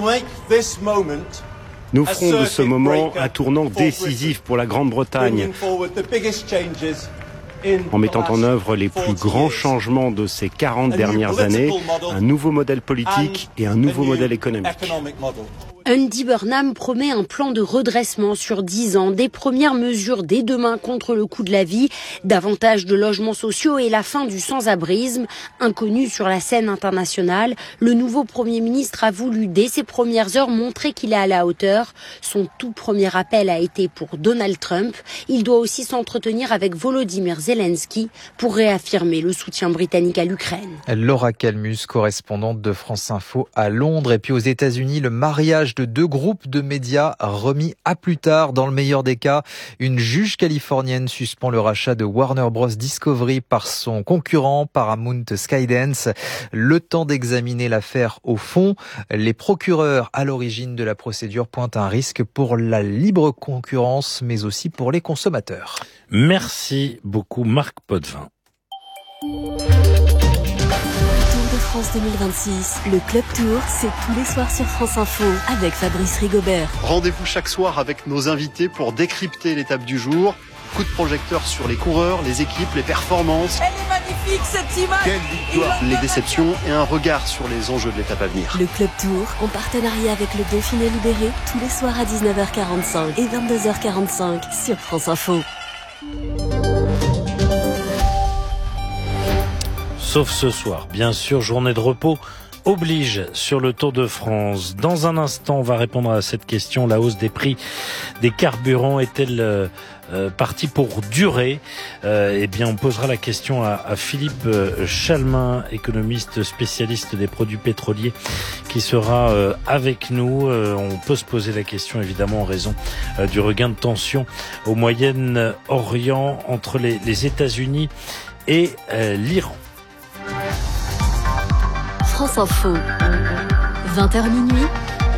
Nous ferons de ce moment un tournant décisif pour la Grande-Bretagne en mettant en œuvre les plus grands changements de ces 40 dernières années, un nouveau modèle politique et un nouveau modèle économique. Andy Burnham promet un plan de redressement sur 10 ans, des premières mesures dès demain contre le coût de la vie, davantage de logements sociaux et la fin du sans-abrisme. Inconnu sur la scène internationale, le nouveau Premier ministre a voulu dès ses premières heures montrer qu'il est à la hauteur. Son tout premier appel a été pour Donald Trump. Il doit aussi s'entretenir avec Volodymyr Zelensky pour réaffirmer le soutien britannique à l'Ukraine. Laura Calmus, correspondante de France Info à Londres. Et puis aux États-Unis, le mariage de 2 groupes de médias remis à plus tard. Dans le meilleur des cas, une juge californienne suspend le rachat de Warner Bros. Discovery par son concurrent Paramount Skydance. Le temps d'examiner l'affaire au fond. Les procureurs à l'origine de la procédure pointent un risque pour la libre concurrence, mais aussi pour les consommateurs. Merci beaucoup Marc Potvin. France 2026, le Club Tour, c'est tous les soirs sur France Info avec Fabrice Rigobert. Rendez-vous chaque soir avec nos invités pour décrypter l'étape du jour. Coup de projecteur sur les coureurs, les équipes, les performances. Elle est magnifique cette image. Quelle victoire. Les déceptions et un regard sur les enjeux de l'étape à venir. Le Club Tour, en partenariat avec le Dauphiné Libéré, tous les soirs à 19h45 et 22h45 sur France Info. Sauf ce soir, bien sûr, journée de repos oblige sur le Tour de France. Dans un instant, on va répondre à cette question. La hausse des prix des carburants est-elle partie pour durer? Eh bien, on posera la question à Philippe Chalmin, économiste spécialiste des produits pétroliers, qui sera avec nous. On peut se poser la question, évidemment, en raison du regain de tension au Moyen-Orient entre les États-Unis et l'Iran. France Info. 20h minuit.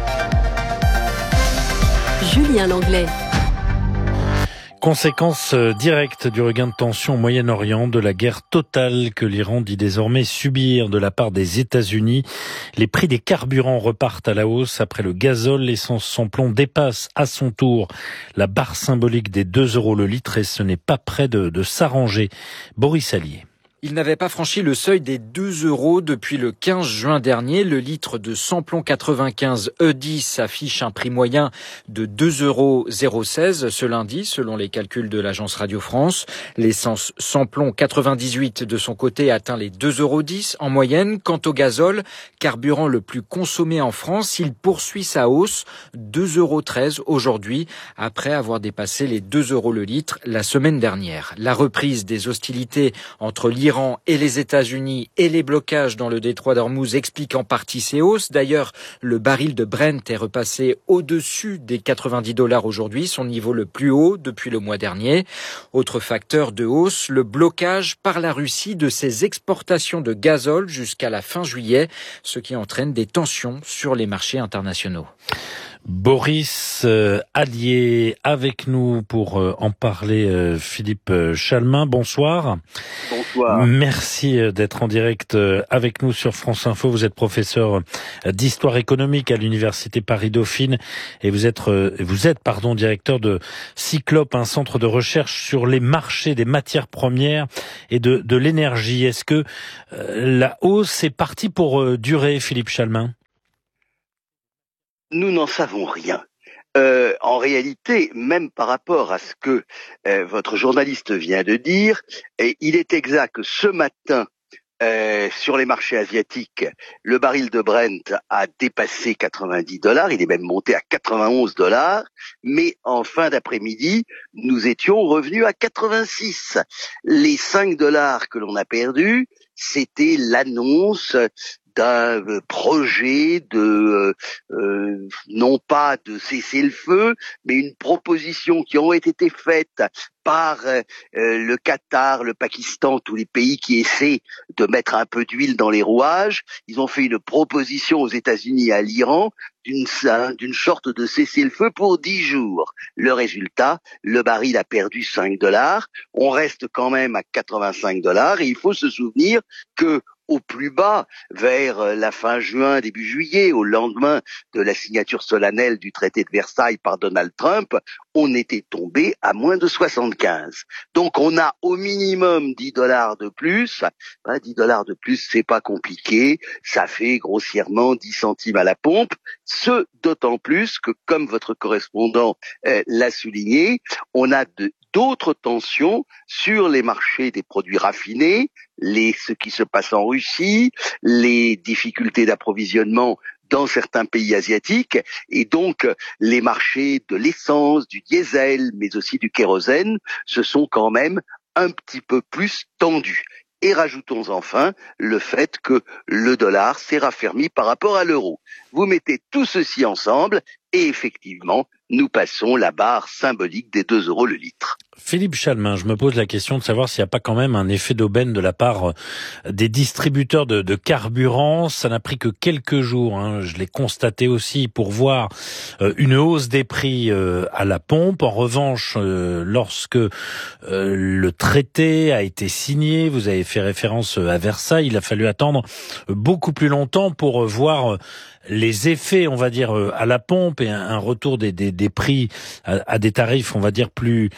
Julien Langlais. Conséquence directe du regain de tension au Moyen-Orient, de la guerre totale que l'Iran dit désormais subir de la part des États-Unis. Les prix des carburants repartent à la hausse. Après le gazole, l'essence sans plomb dépasse à son tour la barre symbolique des 2 € le litre et ce n'est pas près de s'arranger. Boris Allier. Il n'avait pas franchi le seuil des 2 € depuis le 15 juin dernier. Le litre de sans-plomb 95 E10 affiche un prix moyen de 2,016 € ce lundi, selon les calculs de l'agence Radio France. L'essence sans-plomb 98 de son côté atteint les 2,10 € en moyenne. Quant au gazole, carburant le plus consommé en France, il poursuit sa hausse, 2,13 € aujourd'hui, après avoir dépassé les 2 € le litre la semaine dernière. La reprise des hostilités entre l'Iran et les États-Unis et les blocages dans le détroit d'Ormuz expliquent en partie ces hausses. D'ailleurs, le baril de Brent est repassé au-dessus des 90 $ aujourd'hui, son niveau le plus haut depuis le mois dernier. Autre facteur de hausse, le blocage par la Russie de ses exportations de gazole jusqu'à la fin juillet, ce qui entraîne des tensions sur les marchés internationaux. Boris Allier avec nous pour en parler. Philippe Chalmin, bonsoir. Bonsoir. Merci d'être en direct avec nous sur France Info. Vous êtes professeur d'histoire économique à l'université Paris-Dauphine et vous êtes directeur de Cyclope, un centre de recherche sur les marchés des matières premières et de l'énergie. Est-ce que la hausse est partie pour durer, Philippe Chalmin ? Nous n'en savons rien. En réalité, même par rapport à ce que votre journaliste vient de dire, il est exact que ce matin, sur les marchés asiatiques, le baril de Brent a dépassé 90 $, il est même monté à 91 $, mais en fin d'après-midi, nous étions revenus à 86. Les 5 $ que l'on a perdus, c'était l'annonce d'un projet de non pas de cesser le feu, mais une proposition qui aurait été faite par le Qatar, le Pakistan, tous les pays qui essaient de mettre un peu d'huile dans les rouages. Ils ont fait une proposition aux États-Unis et à l'Iran d'une sorte de cessez-le-feu pour 10 jours. Le résultat, le baril a perdu 5 $. On reste quand même à 85 $ et il faut se souvenir que au plus bas, vers la fin juin, début juillet, au lendemain de la signature solennelle du traité de Versailles par Donald Trump, on était tombé à moins de 75. Donc on a au minimum 10 $ de plus. 10 $ de plus, c'est pas compliqué. Ça fait grossièrement 10 centimes à la pompe. Ce d'autant plus que, comme votre correspondant l'a souligné, on a d'autres tensions sur les marchés des produits raffinés, ce qui se passe en Russie, les difficultés d'approvisionnement dans certains pays asiatiques, et donc les marchés de l'essence, du diesel, mais aussi du kérosène, se sont quand même un petit peu plus tendus. Et rajoutons enfin le fait que le dollar s'est raffermi par rapport à l'euro. Vous mettez tout ceci ensemble et effectivement, nous passons la barre symbolique des 2 € le litre. Philippe Chalmin, je me pose la question de savoir s'il n'y a pas quand même un effet d'aubaine de la part des distributeurs de carburant. Ça n'a pris que quelques jours, je l'ai constaté aussi, pour voir une hausse des prix à la pompe. En revanche, lorsque le traité a été signé, vous avez fait référence à Versailles, il a fallu attendre beaucoup plus longtemps pour voir les effets, on va dire, à la pompe et un retour des prix à des tarifs, on va dire, plus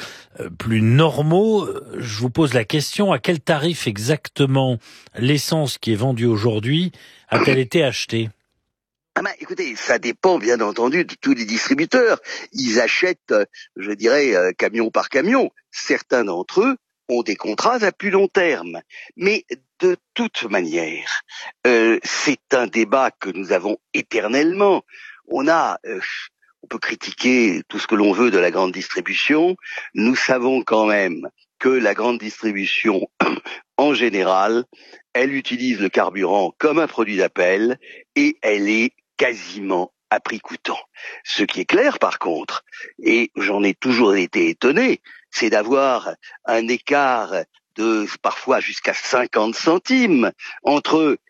normaux. Je vous pose la question, à quel tarif exactement l'essence qui est vendue aujourd'hui a-t-elle été achetée ? Écoutez, ça dépend bien entendu de tous les distributeurs. Ils achètent, je dirais, camion par camion. Certains d'entre eux ont des contrats à plus long terme. Mais de toute manière, c'est un débat que nous avons éternellement. On peut critiquer tout ce que l'on veut de la grande distribution. Nous savons quand même que la grande distribution, en général, elle utilise le carburant comme un produit d'appel et elle est quasiment à prix coûtant. Ce qui est clair par contre, et j'en ai toujours été étonné, c'est d'avoir un écart de parfois jusqu'à 50 centimes entre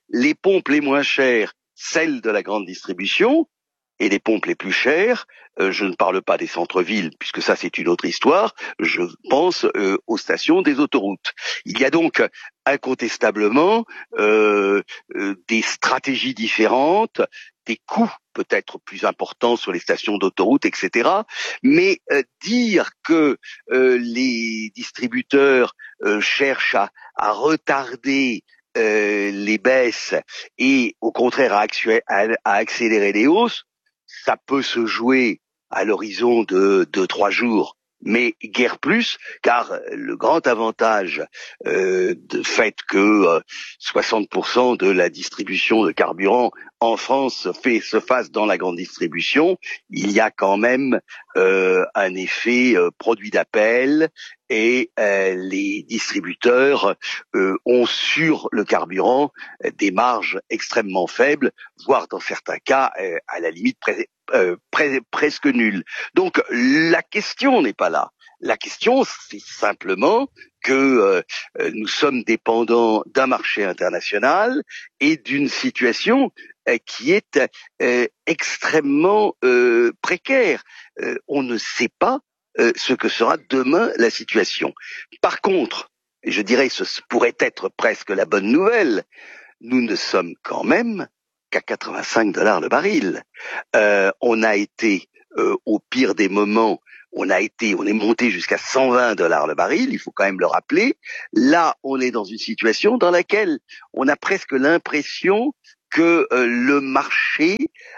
les pompes les moins chères, celles de la grande distribution, et les pompes les plus chères, je ne parle pas des centres-villes, puisque ça c'est une autre histoire, je pense aux stations des autoroutes. Il y a donc incontestablement des stratégies différentes, des coûts peut-être plus importants sur les stations d'autoroute, etc. Mais dire que les distributeurs cherchent à retarder les baisses et au contraire à accélérer les hausses, ça peut se jouer à l'horizon de 2-3 jours, mais guère plus, car le grand avantage de fait que 60% de la distribution de carburant en France se fasse dans la grande distribution, il y a quand même un effet produit d'appel, et les distributeurs ont sur le carburant des marges extrêmement faibles, voire dans certains cas à la limite presque nulles. Donc la question n'est pas là. La question, c'est simplement que nous sommes dépendants d'un marché international et d'une situation qui est extrêmement précaire. On ne sait pas ce que sera demain la situation. Par contre, et je dirais ce pourrait être presque la bonne nouvelle, nous ne sommes quand même qu'à $85 le baril. On a été au pire des moments, on est monté jusqu'à $120 le baril, il faut quand même le rappeler. Là, on est dans une situation dans laquelle on a presque l'impression que le marché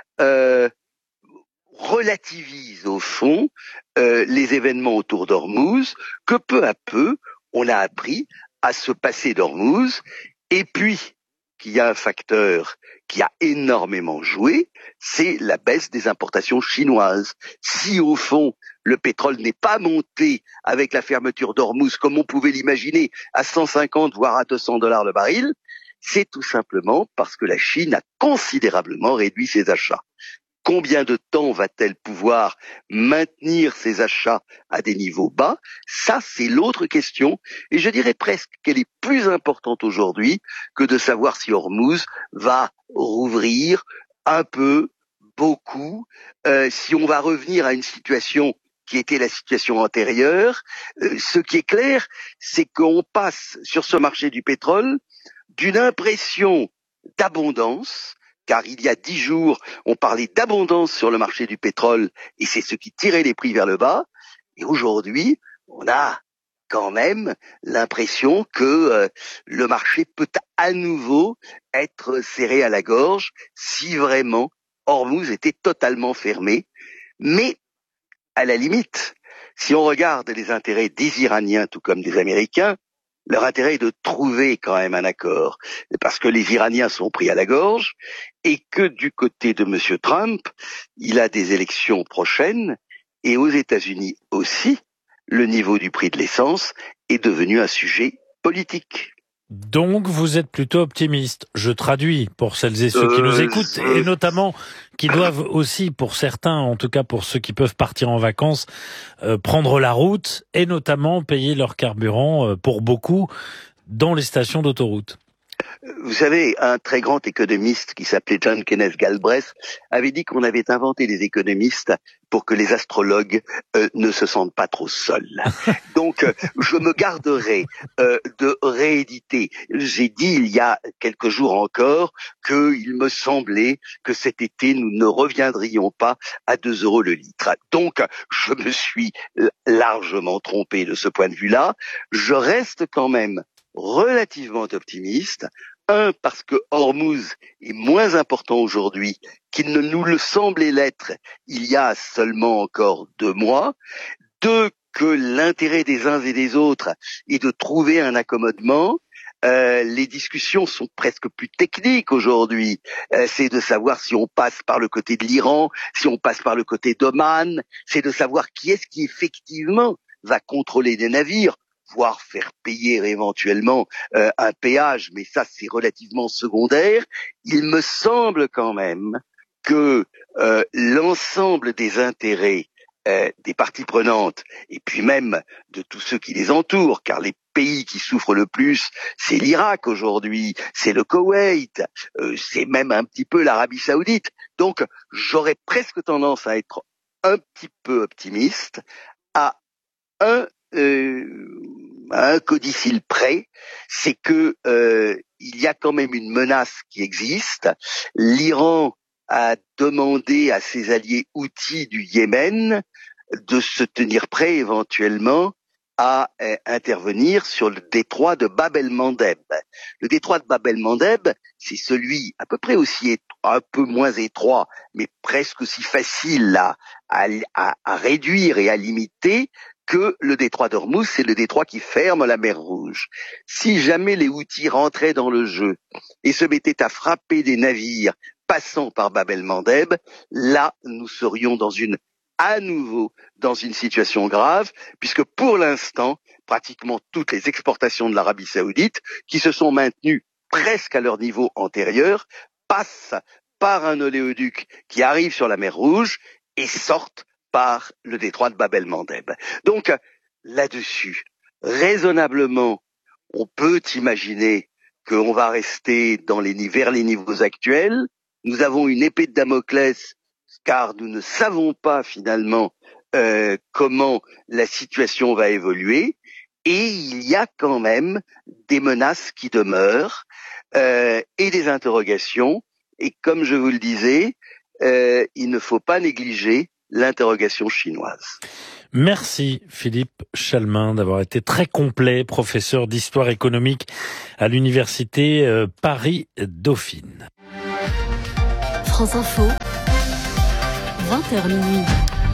relativise au fond les événements autour d'Ormuz, que peu à peu on a appris à se passer d'Ormuz, et puis qu'il y a un facteur qui a énormément joué, c'est la baisse des importations chinoises. Si au fond le pétrole n'est pas monté avec la fermeture d'Ormuz comme on pouvait l'imaginer à 150 voire à $200 le baril, c'est tout simplement parce que la Chine a considérablement réduit ses achats. Combien de temps va-t-elle pouvoir maintenir ses achats à des niveaux bas? Ça, c'est l'autre question. Et je dirais presque qu'elle est plus importante aujourd'hui que de savoir si Ormuz va rouvrir un peu, beaucoup, si on va revenir à une situation qui était la situation antérieure. Ce qui est clair, c'est qu'on passe sur ce marché du pétrole d'une impression d'abondance, car il y a 10 jours, on parlait d'abondance sur le marché du pétrole et c'est ce qui tirait les prix vers le bas. Et aujourd'hui, on a quand même l'impression que le marché peut à nouveau être serré à la gorge si vraiment Ormuz était totalement fermé. Mais à la limite, si on regarde les intérêts des Iraniens tout comme des Américains, leur intérêt est de trouver quand même un accord, parce que les Iraniens sont pris à la gorge et que du côté de M. Trump, il a des élections prochaines et aux États-Unis aussi, le niveau du prix de l'essence est devenu un sujet politique. Donc, vous êtes plutôt optimiste. Je traduis pour celles et ceux qui nous écoutent, et notamment qui doivent aussi, pour certains, en tout cas pour ceux qui peuvent partir en vacances, prendre la route et notamment payer leur carburant, pour beaucoup, dans les stations d'autoroute. Vous savez, un très grand économiste qui s'appelait John Kenneth Galbraith avait dit qu'on avait inventé les économistes pour que les astrologues ne se sentent pas trop seuls. Donc, je me garderai de rééditer. J'ai dit il y a quelques jours encore qu'il me semblait que cet été, nous ne reviendrions pas à 2 € le litre. Donc, je me suis largement trompé de ce point de vue-là. Je reste quand même relativement optimiste. Un, parce que Ormuz est moins important aujourd'hui qu'il ne nous le semblait l'être il y a seulement encore 2 mois. 2, que l'intérêt des uns et des autres est de trouver un accommodement. Les discussions sont presque plus techniques aujourd'hui. C'est de savoir si on passe par le côté de l'Iran, si on passe par le côté d'Oman. C'est de savoir qui est-ce qui effectivement va contrôler des navires, voire faire payer éventuellement un péage, mais ça c'est relativement secondaire. Il me semble quand même que l'ensemble des intérêts des parties prenantes, et puis même de tous ceux qui les entourent, car les pays qui souffrent le plus, c'est l'Irak aujourd'hui, c'est le Koweït, c'est même un petit peu l'Arabie Saoudite. Donc, j'aurais presque tendance à être un petit peu optimiste à un codicile près, c'est que il y a quand même une menace qui existe. L'Iran a demandé à ses alliés houthis du Yémen de se tenir prêts éventuellement à intervenir sur le détroit de Bab el-Mandeb. Le détroit de Bab el-Mandeb, c'est celui à peu près aussi un peu moins étroit, mais presque aussi facile à réduire et à limiter que le détroit d'Ormuz, c'est le détroit qui ferme la mer Rouge. Si jamais les Houthis rentraient dans le jeu et se mettaient à frapper des navires passant par Bab el-Mandeb, là, nous serions à nouveau dans une situation grave, puisque pour l'instant, pratiquement toutes les exportations de l'Arabie Saoudite, qui se sont maintenues presque à leur niveau antérieur, passent par un oléoduc qui arrive sur la mer Rouge et sortent par le détroit de Bab el-Mandeb. Donc, là-dessus, raisonnablement, on peut imaginer qu'on va rester vers les niveaux actuels. Nous avons une épée de Damoclès, car nous ne savons pas finalement comment la situation va évoluer, et il y a quand même des menaces qui demeurent et des interrogations. Et comme je vous le disais, il ne faut pas négliger l'interrogation chinoise. Merci Philippe Chalmin d'avoir été très complet, professeur d'histoire économique à l'université Paris-Dauphine. France Info, 20h minuit.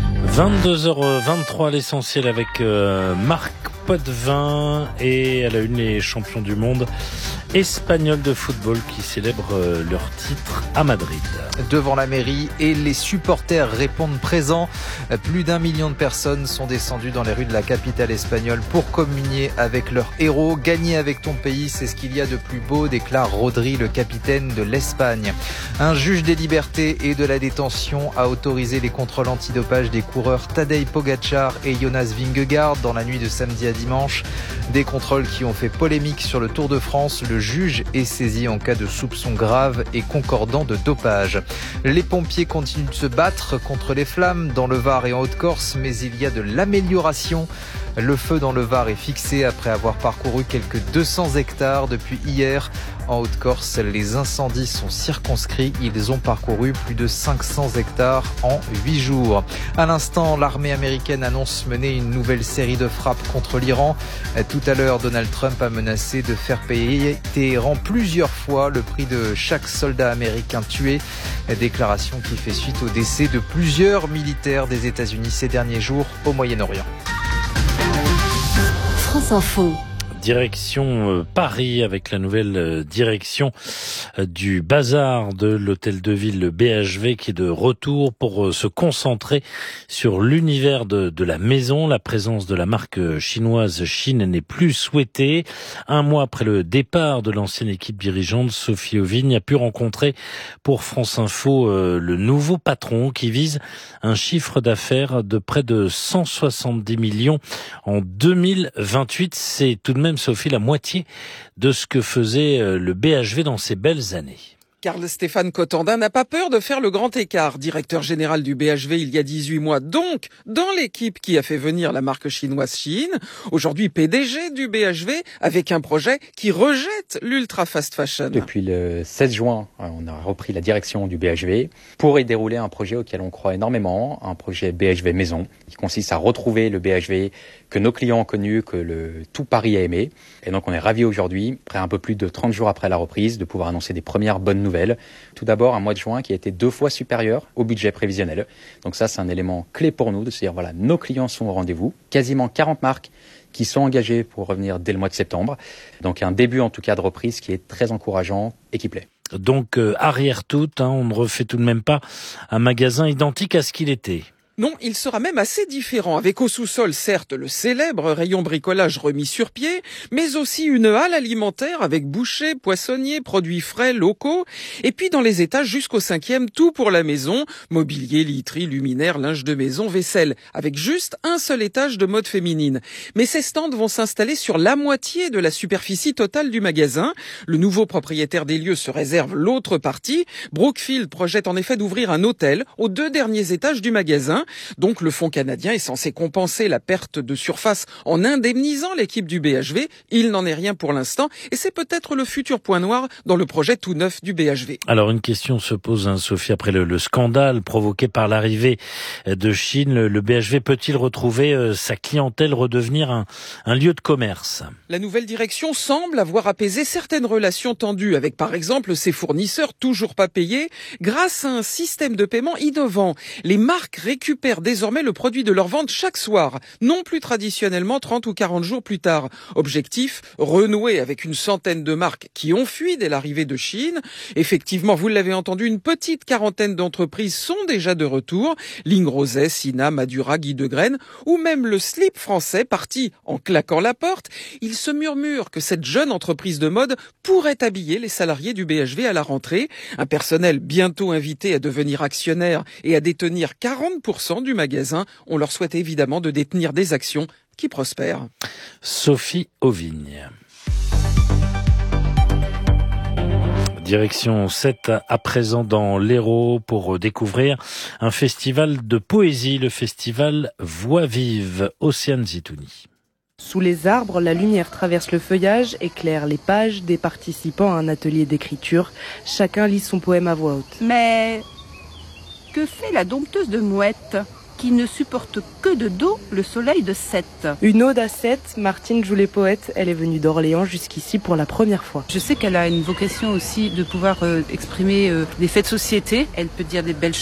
22h23, l'essentiel avec Marc Potvin et à la une les champions du monde espagnols de football qui célèbrent leur titre à Madrid. Devant la mairie et les supporters répondent présents. Plus d'1 million de personnes sont descendues dans les rues de la capitale espagnole pour communier avec leurs héros. Gagner avec ton pays, c'est ce qu'il y a de plus beau, déclare Rodri, le capitaine de l'Espagne. Un juge des libertés et de la détention a autorisé les contrôles antidopage des coureurs Tadej Pogačar et Jonas Vingegaard dans la nuit de samedi à dimanche. Des contrôles qui ont fait polémique sur le Tour de France. Le juge est saisi en cas de soupçons graves et concordants de dopage. Les pompiers continuent de se battre contre les flammes dans le Var et en Haute-Corse, mais il y a de l'amélioration. Le feu dans le Var est fixé après avoir parcouru quelques 200 hectares depuis hier. En Haute-Corse, les incendies sont circonscrits. Ils ont parcouru plus de 500 hectares en 8 jours. À l'instant, l'armée américaine annonce mener une nouvelle série de frappes contre l'Iran. Tout à l'heure, Donald Trump a menacé de faire payer Téhéran plusieurs fois le prix de chaque soldat américain tué. Déclaration qui fait suite au décès de plusieurs militaires des États-Unis ces derniers jours au Moyen-Orient. France Info. Direction Paris avec la nouvelle direction du bazar de l'hôtel de ville, le BHV, qui est de retour pour se concentrer sur l'univers de la maison. La présence de la marque chinoise Shein n'est plus souhaitée. Un mois après le départ de l'ancienne équipe dirigeante, Sophie Auvigne a pu rencontrer pour France Info le nouveau patron qui vise un chiffre d'affaires de près de 170 millions en 2028. C'est tout de même, Sophie, la moitié de ce que faisait le BHV dans ses belles années. Carl-Stéphane Cotandin n'a pas peur de faire le grand écart. Directeur général du BHV il y a 18 mois, donc dans l'équipe qui a fait venir la marque chinoise Shein. Aujourd'hui PDG du BHV avec un projet qui rejette l'ultra fast fashion. Depuis le 16 juin, on a repris la direction du BHV pour y dérouler un projet auquel on croit énormément, un projet BHV Maison qui consiste à retrouver le BHV que nos clients ont connu, que tout Paris a aimé. Et donc on est ravis aujourd'hui, après un peu plus de 30 jours après la reprise, de pouvoir annoncer des premières bonnes nouvelles. Tout d'abord, un mois de juin qui a été 2 fois supérieur au budget prévisionnel. Donc ça, c'est un élément clé pour nous de se dire, voilà, nos clients sont au rendez-vous. Quasiment 40 marques qui sont engagées pour revenir dès le mois de septembre. Donc un début en tout cas de reprise qui est très encourageant et qui plaît. Donc arrière tout, on ne refait tout de même pas un magasin identique à ce qu'il était. Non, il sera même assez différent, avec au sous-sol certes le célèbre rayon bricolage remis sur pied, mais aussi une halle alimentaire avec bouchers, poissonniers, produits frais, locaux, et puis dans les étages jusqu'au 5e, tout pour la maison, mobilier, literie, luminaires, linge de maison, vaisselle, avec juste un seul étage de mode féminine. Mais ces stands vont s'installer sur la moitié de la superficie totale du magasin. Le nouveau propriétaire des lieux se réserve l'autre partie. Brookfield projette en effet d'ouvrir un hôtel aux 2 derniers étages du magasin. Donc le fonds canadien est censé compenser la perte de surface en indemnisant l'équipe du BHV. Il n'en est rien pour l'instant et c'est peut-être le futur point noir dans le projet tout neuf du BHV. Alors une question se pose, Sophie, après le scandale provoqué par l'arrivée de Chine. Le BHV peut-il retrouver sa clientèle, redevenir un lieu de commerce? La nouvelle direction semble avoir apaisé certaines relations tendues avec par exemple ses fournisseurs toujours pas payés grâce à un système de paiement innovant. Les marques récupèrent désormais le produit de leur vente chaque soir, non plus traditionnellement 30 ou 40 jours plus tard. Objectif, renouer avec une centaine de marques qui ont fui dès l'arrivée de Chine. Effectivement, vous l'avez entendu, une petite quarantaine d'entreprises sont déjà de retour. Ligne Roset, Sina, Madura, Guy de Graine ou même le slip français parti en claquant la porte. Il se murmure que cette jeune entreprise de mode pourrait habiller les salariés du BHV à la rentrée. Un personnel bientôt invité à devenir actionnaire et à détenir 40% du magasin. On leur souhaite évidemment de détenir des actions qui prospèrent. Sophie Auvigne. Direction 7 à présent dans l'Hérault pour découvrir un festival de poésie, le festival Voix vive, Océane Zitouni. Sous les arbres, la lumière traverse le feuillage, éclaire les pages des participants à un atelier d'écriture. Chacun lit son poème à voix haute. Mais que fait la dompteuse de mouettes qui ne supporte que de dos le soleil de Sète? Une ode à Sète, Martine joue les poètes. Elle est venue d'Orléans jusqu'ici pour la première fois. Je sais qu'elle a une vocation aussi de pouvoir exprimer des faits de société. Elle peut dire des belles